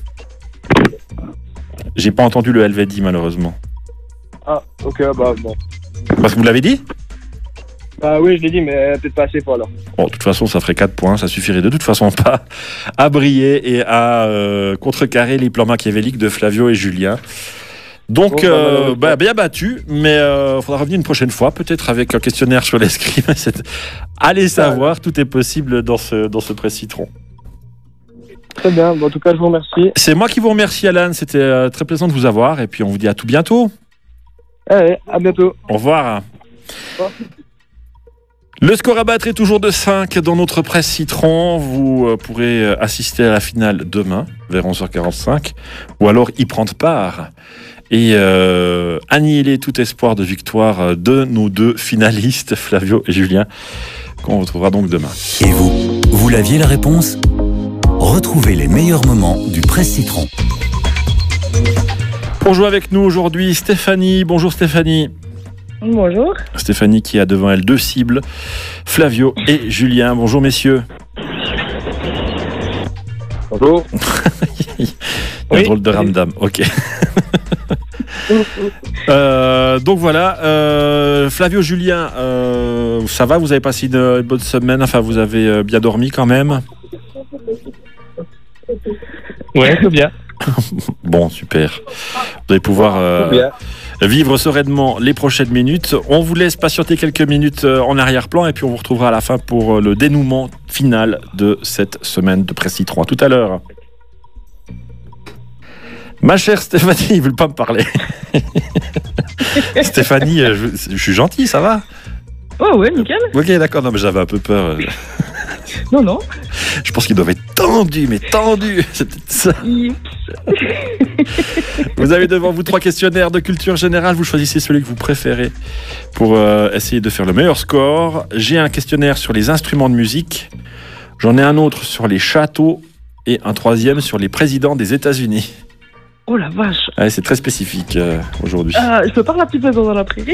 J'ai pas entendu le Elvedi, malheureusement. Ah, ok, bah bon. Parce que vous l'avez dit? Bah oui, je l'ai dit, mais peut-être pas assez fort alors. Bon, de toute façon, ça ferait 4 points. Ça suffirait de toute façon pas à briller et à contrecarrer les plans machiavéliques de Flavio et Julien. Donc, bien battu, mais il faudra revenir une prochaine fois, peut-être avec un questionnaire sur l'escrime. Allez savoir, tout est possible dans ce presse citron. Très bien, bon, en tout cas, je vous remercie. C'est moi qui vous remercie, Alan. C'était très plaisant de vous avoir. Et puis, on vous dit à tout bientôt. Allez, à bientôt. Au revoir. Au revoir. Le score à battre est toujours de 5 dans notre presse citron. Vous pourrez assister à la finale demain, vers 11h45, ou alors y prendre part et annihiler tout espoir de victoire de nos deux finalistes, Flavio et Julien, qu'on retrouvera donc demain. Et vous l'aviez la réponse? Retrouvez les meilleurs moments du Presse Citron. Pour jouer avec nous aujourd'hui, Stéphanie. Bonjour Stéphanie. Bonjour. Stéphanie qui a devant elle 2 cibles, Flavio et Julien. Bonjour messieurs. Bonjour. Il y a un drôle de ramdam, ok. Donc voilà, Flavio, Julien, ça va, vous avez passé une bonne semaine, enfin vous avez bien dormi quand même? Ouais, c'est bien. Bon, super. Vous allez pouvoir vivre sereinement les prochaines minutes. On vous laisse patienter quelques minutes en arrière-plan et puis on vous retrouvera à la fin pour le dénouement final de cette semaine de Presse Citron. À tout à l'heure. Ma chère Stéphanie, ils ne veulent pas me parler. Stéphanie, je suis gentil, ça va? Oh ouais, nickel. Ok, d'accord, non mais j'avais un peu peur. Non. Je pense qu'ils doivent être tendus, mais tendus. C'est peut-être ça. Vous avez devant vous 3 questionnaires de culture générale. Vous choisissez celui que vous préférez pour essayer de faire le meilleur score. J'ai un questionnaire sur les instruments de musique. J'en ai un autre sur les châteaux et un 3e sur les présidents des États-Unis. Oh la vache. Ouais, c'est très spécifique aujourd'hui. Je peux parler un petit peu dans la prairie.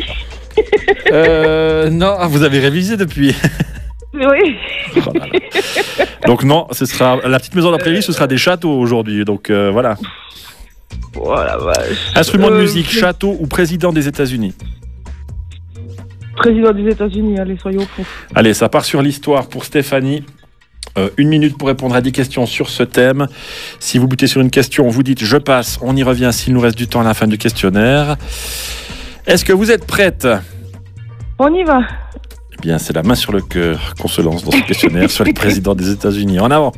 Non, vous avez révisé depuis. Oui. Oh là là. Donc non, ce sera la petite maison de la prairie, ce sera des châteaux aujourd'hui. Donc voilà. Oh la vache. Instrument de musique, château ou président des États-Unis? Président des États-Unis, allez, soyons fous. Allez, ça part sur l'histoire pour Stéphanie. 1 minute pour répondre à 10 questions sur ce thème. Si vous butez sur une question, vous dites je passe, on y revient s'il nous reste du temps à la fin du questionnaire. Est-ce que vous êtes prête? On y va. Eh bien, c'est la main sur le cœur qu'on se lance dans ce questionnaire sur les présidents des États-Unis. En avant.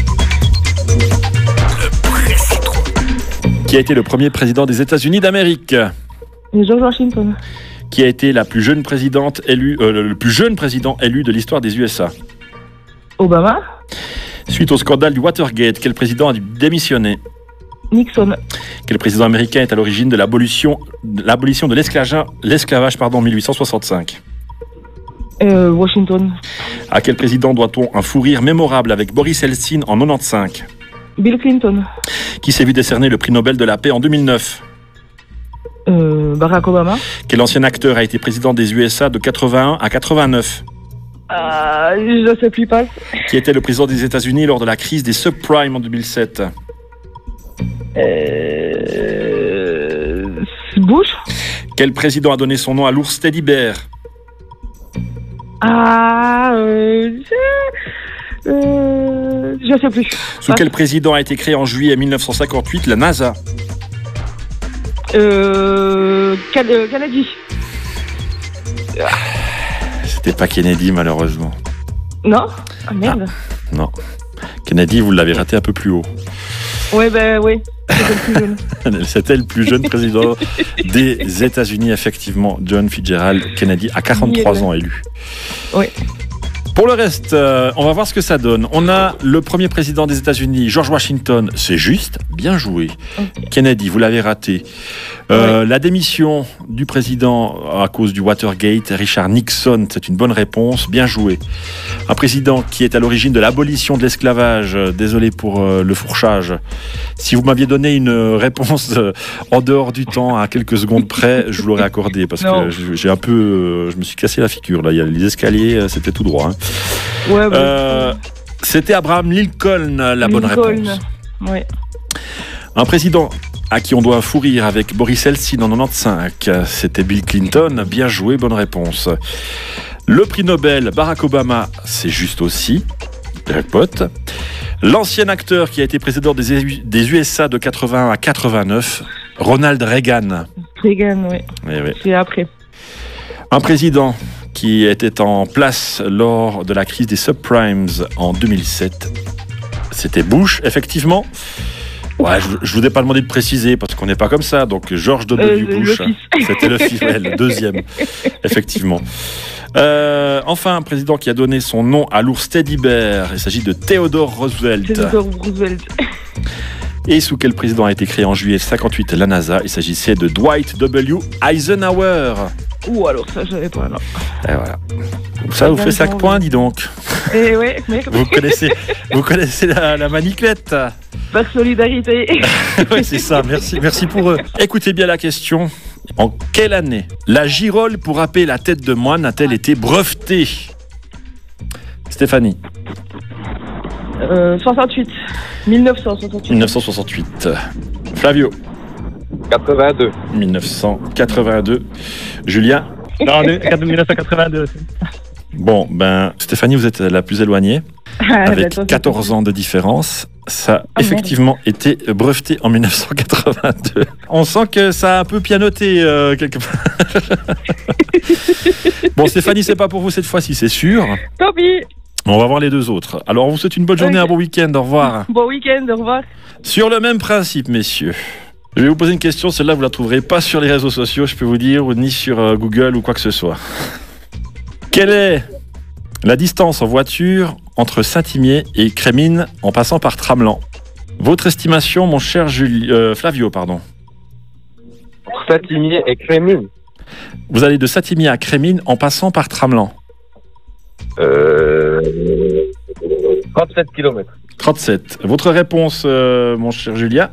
Qui a été le premier président des États-Unis d'Amérique? George Washington. Qui a été la plus jeune présidente élue, le plus jeune président élu de l'histoire des USA? Obama. Suite au scandale du Watergate, quel président a dû démissionner? Nixon. Quel président américain est à l'origine de l'abolition de l'esclavage en 1865? Washington. À quel président doit-on un fou rire mémorable avec Boris Eltsine en 95? Bill Clinton. Qui s'est vu décerner le prix Nobel de la paix en 2009? Barack Obama. Quel ancien acteur a été président des USA de 81 à 89? Je ne sais plus pas. Qui était le président des États-Unis lors de la crise des subprimes en 2007? Bush. Quel président a donné son nom à l'ours Teddy Bear? Je sais plus. Sous quel président a été créé en juillet 1958 la NASA? Kennedy. C'était pas Kennedy malheureusement. Non? Ah merde. Non. Kennedy, vous l'avez raté un peu plus haut. Oui. C'était le plus jeune. C'était le plus jeune président des États-Unis, effectivement, John Fitzgerald Kennedy, à 43 ans élu. Oui. Pour le reste, on va voir ce que ça donne. On a le premier président des États-Unis, George Washington, c'est juste, bien joué. Okay. Kennedy, vous l'avez raté. La démission du président à cause du Watergate, Richard Nixon, c'est une bonne réponse, bien joué. Un président qui est à l'origine de l'abolition de l'esclavage, désolé pour le fourchage. Si vous m'aviez donné une réponse en dehors du temps, à quelques secondes près, je vous l'aurais accordé, parce que j'ai un peu, je me suis cassé la figure, là. Il y a les escaliers, c'était tout droit. Hein. C'était Abraham Lincoln, la bonne réponse. Ouais. Un président à qui on doit un fou rire avec Boris Eltsine en 95, c'était Bill Clinton, bien joué, bonne réponse. Le prix Nobel, Barack Obama, c'est juste aussi, jackpot. L'ancien acteur qui a été président des USA de 81 à 89, Ronald Reagan. Reagan, oui. C'est après. Un président qui était en place lors de la crise des subprimes en 2007. C'était Bush, effectivement. Ouais, je vous ai pas demandé de préciser parce qu'on n'est pas comme ça. Donc George W. Bush, c'était le fils, le deuxième, effectivement. Enfin, un président qui a donné son nom à l'ours Teddy Bear. Il s'agit de Theodore Roosevelt. Et sous quel président a été créé en juillet 58 la NASA? Il s'agissait de Dwight W. Eisenhower. Alors ça, je savais pas, non. Et voilà. Ça vous fait 5 points, dis donc. Et ouais, mais... Vous connaissez la maniclette. Par solidarité. Oui, c'est ça, merci pour eux. Écoutez bien la question. En quelle année la girole pour happer la tête de moine a-t-elle été brevetée? Stéphanie. 68. 1968. 1968. Flavio. 82. 1982. Julien. Non, 1982. Bon, Stéphanie, vous êtes la plus éloignée. Avec 14 ans de différence. Ça a effectivement été breveté en 1982. On sent que ça a un peu pianoté quelque part. Bon, Stéphanie, c'est pas pour vous cette fois-ci, c'est sûr. Tant pis. On va voir les deux autres. Alors, on vous souhaite une bonne journée, un bon week-end. Au revoir. Bon week-end, au revoir. Sur le même principe, messieurs. Je vais vous poser une question. Celle-là, vous la trouverez pas sur les réseaux sociaux, je peux vous dire, ni sur Google ou quoi que ce soit. Quelle est la distance en voiture entre Saint-Imier et Crémines en passant par Tramelan? Votre estimation, mon cher Flavio, pardon. Saint-Imier et Crémines. Vous allez de Saint-Imier à Crémines en passant par Tramelan. 37 km. 37. Votre réponse, mon cher Julien?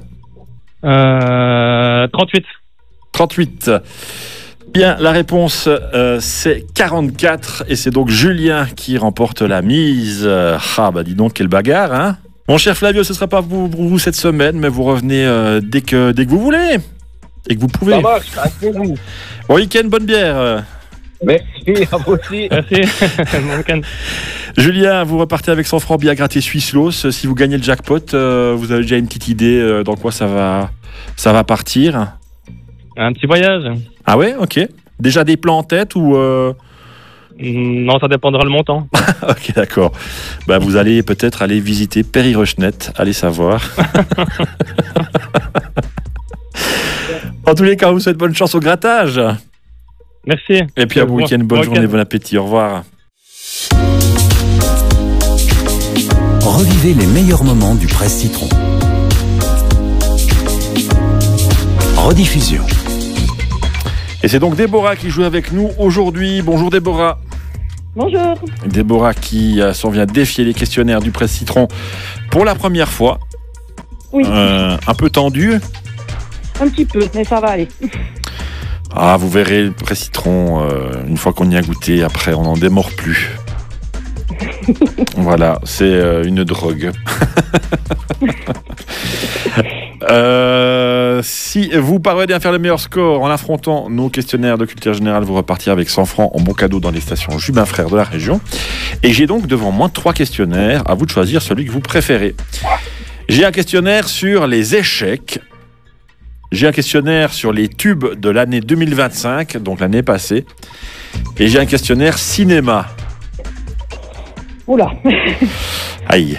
38. 38. Bien, la réponse, c'est 44. Et c'est donc Julien qui remporte la mise. Dis donc, quelle bagarre, hein? Mon cher Flavio, ce ne sera pas pour vous cette semaine, mais vous revenez dès que vous voulez. Et que vous pouvez. Ça marche, asseyez-vous. Bon week-end, bonne bière. Merci, à vous aussi. Merci, bon week-end. Julien, vous repartez avec 100 francs billets grattés Swisslos. Si vous gagnez le jackpot, vous avez déjà une petite idée dans quoi ça va partir? Un petit voyage. Ah ouais, ok. Déjà des plans en tête ou Non, ça dépendra le montant. Ok, d'accord. Vous allez peut-être aller visiter Péry-Rochnet, allez savoir. En tous les cas, on vous souhaite bonne chance au grattage. Merci. Et puis un bon week-end, bonne journée, bon appétit, au revoir. Revivez les meilleurs moments du Presse Citron. Rediffusion. Et c'est donc Déborah qui joue avec nous aujourd'hui. Bonjour Déborah. Bonjour. Déborah qui s'en vient défier les questionnaires du Presse Citron pour la première fois. Oui. Un peu tendu. Un petit peu, mais ça va aller. Ah, vous verrez le Presse Citron, une fois qu'on y a goûté, après on n'en démord plus. Voilà, c'est une drogue. Si vous parvenez à faire le meilleur score en affrontant nos questionnaires de culture générale, vous repartirez avec 100 francs en bon cadeau dans les stations Jubin Frères de la région. Et j'ai donc devant moi 3 questionnaires. À vous de choisir celui que vous préférez. J'ai un questionnaire sur les échecs. J'ai un questionnaire sur les tubes de l'année 2025, donc l'année passée. Et j'ai un questionnaire cinéma. Oula. Aïe.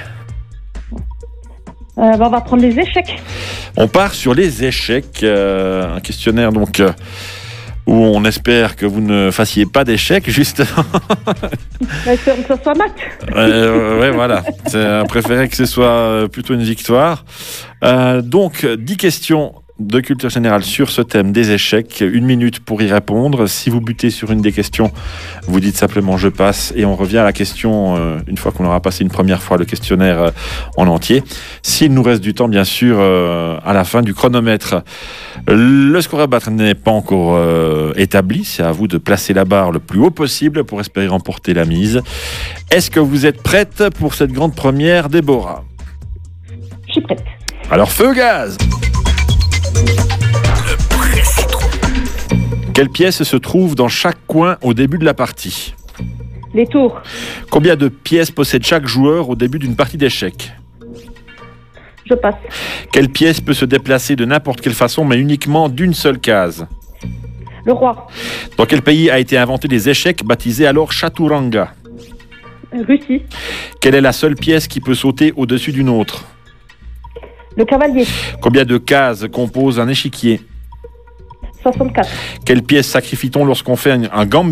On va prendre les échecs. On part sur les échecs. Un questionnaire donc où on espère que vous ne fassiez pas d'échecs, justement. Espérons que ça soit mat. Ouais, voilà. C'est préféré que ce soit plutôt une victoire. Donc, 10 questions de culture générale sur ce thème des échecs. 1 minute pour y répondre. Si vous butez sur une des questions, vous dites simplement je passe et on revient à la question une fois qu'on aura passé une première fois le questionnaire en entier. S'il nous reste du temps, bien sûr, à la fin du chronomètre. Le score à battre n'est pas encore établi. C'est à vous de placer la barre le plus haut possible pour espérer remporter la mise. Est-ce que vous êtes prête pour cette grande première, Déborah ? Je suis prête. Alors, feu gaz ! Quelle pièce se trouve dans chaque coin au début de la partie ? Les tours. Combien de pièces possède chaque joueur au début d'une partie d'échecs ? Je passe. Quelle pièce peut se déplacer de n'importe quelle façon mais uniquement d'une seule case ? Le roi. Dans quel pays a été inventé les échecs baptisés alors Chaturanga ? Russie. Quelle est la seule pièce qui peut sauter au-dessus d'une autre ? Le cavalier. Combien de cases composent un échiquier ? 64. Quelle pièce sacrifie-t-on lorsqu'on fait un gambit ?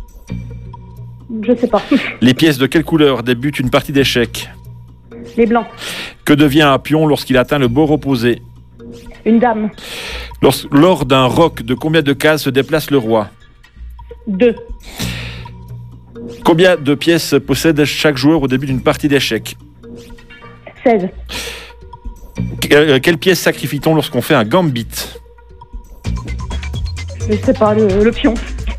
Je sais pas. Les pièces de quelle couleur débutent une partie d'échecs ? Les blancs. Que devient un pion lorsqu'il atteint le bord opposé ? Une dame. Lors d'un roc, de combien de cases se déplace le roi ? 2. Combien de pièces possède chaque joueur au début d'une partie d'échecs ? 16. Quelle pièce sacrifie-t-on lorsqu'on fait un gambit ? Je sais pas, le pion.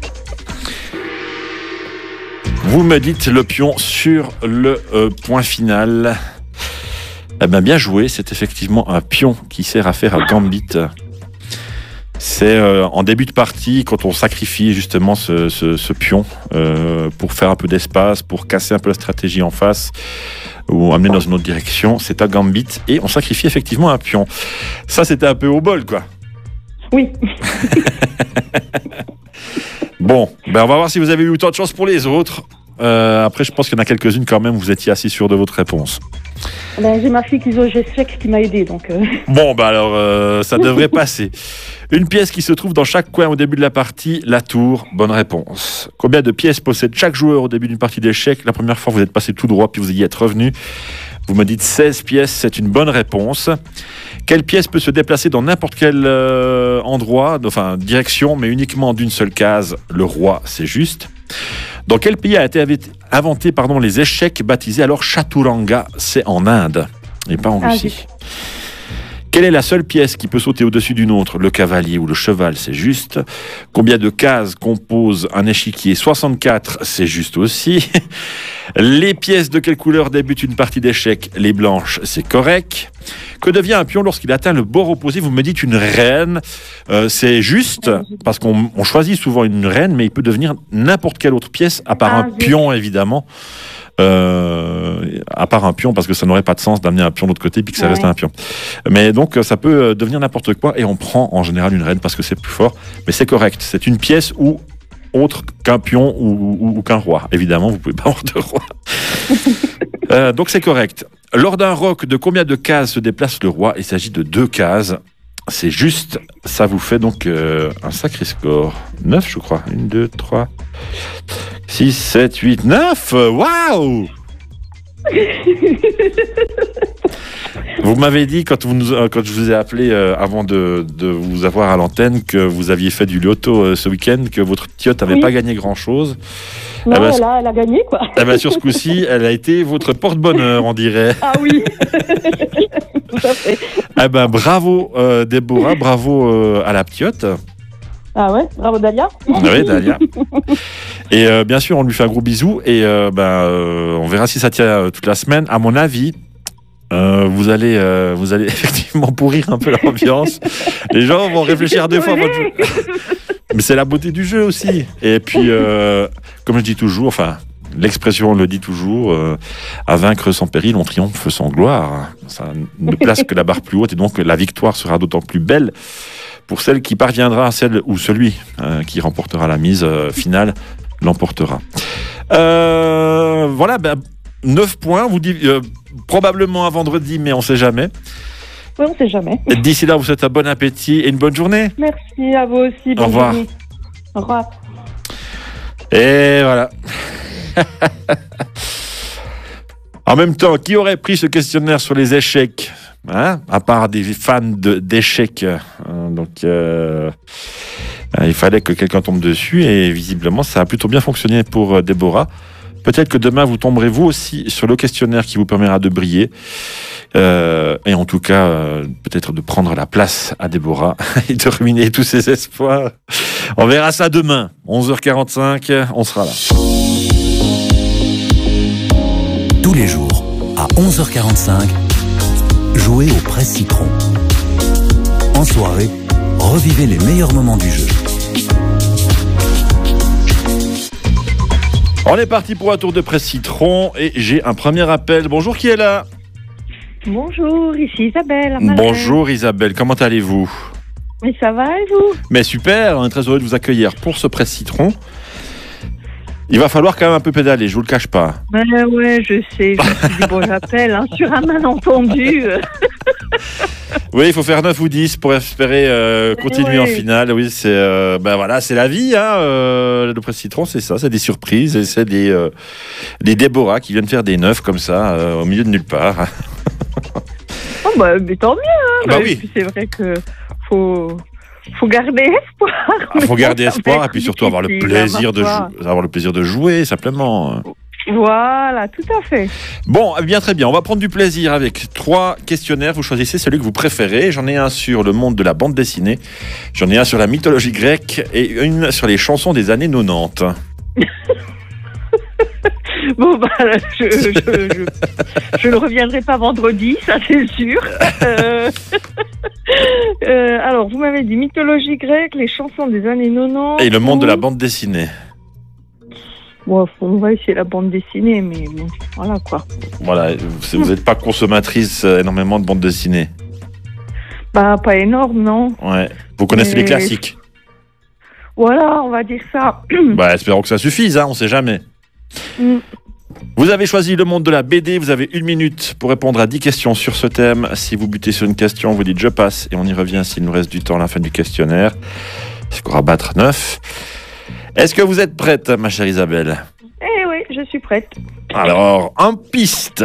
Vous me dites le pion sur le point final. Eh bien, bien joué, c'est effectivement un pion qui sert à faire un gambit. C'est en début de partie, quand on sacrifie justement ce pion pour faire un peu d'espace, pour casser un peu la stratégie en face ou amener dans une autre direction, c'est un gambit et on sacrifie effectivement un pion. Ça, c'était un peu au bol, quoi. Oui. Bon, ben on va voir si vous avez eu autant de chance pour les autres. Après, je pense qu'il y en a quelques-unes quand même, vous étiez assez sûr de votre réponse. Ben, j'ai ma fille qui joue aux échecs qui m'a aidé, donc... Bon, bah alors, ça devrait passer. Une pièce qui se trouve dans chaque coin au début de la partie, la tour. Bonne réponse. Combien de pièces possède chaque joueur au début d'une partie d'échecs ? La première fois, vous êtes passé tout droit, puis vous y êtes revenu. Vous me dites 16 pièces, c'est une bonne réponse. Quelle pièce peut se déplacer dans n'importe quel endroit, enfin direction, mais uniquement d'une seule case ? Le roi, c'est juste. Dans quel pays a été inventé les échecs baptisés alors Chaturanga ? C'est en Inde et pas en Russie. Quelle est la seule pièce qui peut sauter au-dessus d'une autre ? Le cavalier ou le cheval, c'est juste. Combien de cases compose un échiquier ? 64, c'est juste aussi. Les pièces de quelle couleur débute une partie d'échecs ? Les blanches, c'est correct. Que devient un pion lorsqu'il atteint le bord opposé ? Vous me dites une reine, c'est juste, parce qu'on choisit souvent une reine, mais il peut devenir n'importe quelle autre pièce, à part un pion, évidemment. À part un pion, parce que ça n'aurait pas de sens d'amener un pion de l'autre côté puis que ça reste un pion. Mais donc ça peut devenir n'importe quoi et on prend en général une reine parce que c'est plus fort. Mais c'est correct, c'est une pièce ou autre qu'un pion ou qu'un roi. Évidemment, vous pouvez pas avoir de roi. Donc c'est correct. Lors d'un roc, de combien de cases se déplace le roi ? Il s'agit de 2 cases. C'est juste, ça vous fait donc un sacré score. 9, je crois. 1, 2, 3, 6, 7, 8, 9. Waouh ! Vous m'avez dit, quand je vous ai appelé avant de vous avoir à l'antenne, que vous aviez fait du loto ce week-end, que votre tiote n'avait pas gagné grand-chose. Non, elle a gagné, quoi. Eh ben, sur ce coup-ci, elle a été votre porte-bonheur, on dirait. Ah oui. Tout à fait. Eh ben, bravo Déborah, bravo à la piote. Ah ouais, bravo Dalia. Oui, Dalia. Et bien sûr, on lui fait un gros bisou. Et on verra si ça tient toute la semaine. À mon avis, vous allez effectivement pourrir un peu l'ambiance. Les gens vont réfléchir deux fois à votre jeu. Mais c'est la beauté du jeu aussi. Et puis, comme je dis toujours, enfin, l'expression le dit toujours, à vaincre sans péril, on triomphe sans gloire. Ça ne place que la barre plus haute et donc la victoire sera d'autant plus belle pour celle qui parviendra, celle ou celui qui remportera la mise finale l'emportera. Voilà, 9 points, vous dites probablement à vendredi, mais on ne sait jamais. Oui, on ne sait jamais. D'ici là, vous souhaite un bon appétit et une bonne journée. Merci à vous aussi. Au revoir. Journée. Au revoir. Et voilà. En même temps, qui aurait pris ce questionnaire sur les échecs, hein, à part des fans d'échecs, donc il fallait que quelqu'un tombe dessus et visiblement ça a plutôt bien fonctionné pour Déborah. Peut-être que demain vous tomberez vous aussi sur le questionnaire qui vous permettra de briller et en tout cas peut-être de prendre la place à Déborah et de ruiner tous ses espoirs. On verra ça demain, 11h45, on sera là. Tous les jours, à 11h45, jouez au Presse Citron. En soirée, revivez les meilleurs moments du jeu. On est parti pour un tour de Presse Citron et j'ai un premier appel. Bonjour, qui est là? Bonjour, ici Isabelle. Bonjour Isabelle, comment allez-vous? Mais ça va et vous? Mais super, on est très heureux de vous accueillir pour ce Presse Citron. Il va falloir quand même un peu pédaler, je vous le cache pas. Ouais, je sais, je me suis dit, bon, j'appelle sur un malentendu. Oui, il faut faire 9 ou 10 pour espérer continuer en finale. Oui, c'est voilà, c'est la vie, hein. Le Presse Citron, c'est ça, c'est des surprises et c'est des Déborah qui viennent faire des 9 comme ça, au milieu de nulle part. Oh, mais tant mieux, hein. Bah oui. C'est vrai que faut garder espoir. Il faut garder espoir et puis surtout avoir le plaisir de jouer, simplement. Voilà, tout à fait. Bon, eh bien très bien, on va prendre du plaisir avec 3 questionnaires. Vous choisissez celui que vous préférez. J'en ai un sur le monde de la bande dessinée, j'en ai un sur la mythologie grecque et une sur les chansons des années 90. Bon, je ne reviendrai pas vendredi, ça c'est sûr. Alors, vous m'avez dit mythologie grecque, les chansons des années 90. Et le monde de la bande dessinée. Bon, on va essayer la bande dessinée, mais bon, voilà quoi. Voilà, vous n'êtes pas consommatrice énormément de bande dessinée. Bah, pas énorme, non. Ouais. Vous connaissez les classiques. Voilà, on va dire ça. Bah, espérons que ça suffise, hein, on sait jamais. Vous avez choisi le monde de la BD, vous avez 1 minute pour répondre à 10 questions sur ce thème. Si vous butez sur une question, vous dites je passe et on y revient s'il nous reste du temps à la fin du questionnaire. Score à battre 9. Est-ce que vous êtes prête, ma chère Isabelle? Eh oui, je suis prête. Alors, en piste.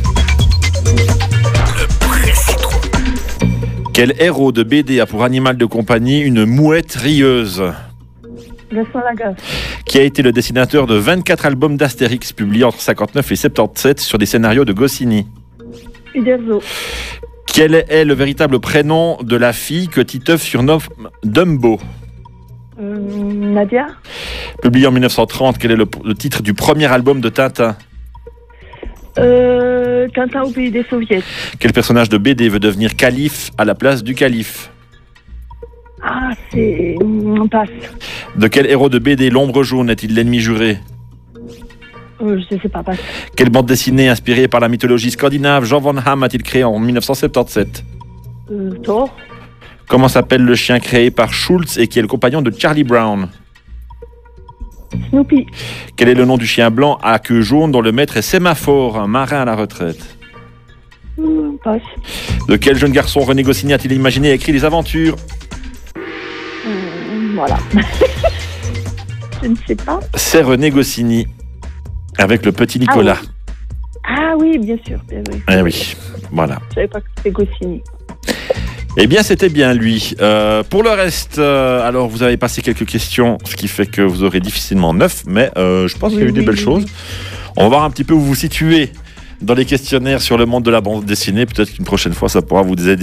Quel héros de BD a pour animal de compagnie une mouette rieuse? Gaston Lagaffe. Qui a été le dessinateur de 24 albums d'Astérix publiés entre 59 et 77 sur des scénarios de Goscinny? Uderzo. Quel est le véritable prénom de la fille que Titeuf surnomme Dumbo? Nadia. Publié en 1930, quel est le titre du premier album de Tintin? Tintin au pays des soviets. Quel personnage de BD veut devenir calife à la place du calife? Ah, c'est... On passe. De quel héros de BD l'ombre jaune est-il l'ennemi juré? Je sais pas, passe. Quelle bande dessinée inspirée par la mythologie scandinave Jean Van Hamme a-t-il créé en 1977? Thor. Comment s'appelle le chien créé par Schultz et qui est le compagnon de Charlie Brown? Snoopy. Quel est le nom du chien blanc à queue jaune dont le maître est Sémaphore, un marin à la retraite? Passe. De quel jeune garçon René Goscinny a-t-il imaginé et écrit les aventures? Voilà. Je ne sais pas. C'est René Goscinny, avec le petit Nicolas. Ah Ah oui, bien sûr. Oui. Eh oui, voilà. Je savais pas que c'était Goscinny. Eh bien, c'était bien lui. Pour le reste, alors vous avez passé quelques questions, ce qui fait que vous aurez difficilement 9, mais je pense qu'il y a eu des belles choses. On va voir un petit peu où vous vous situez dans les questionnaires sur le monde de la bande dessinée. Peut-être qu'une prochaine fois, ça pourra vous aider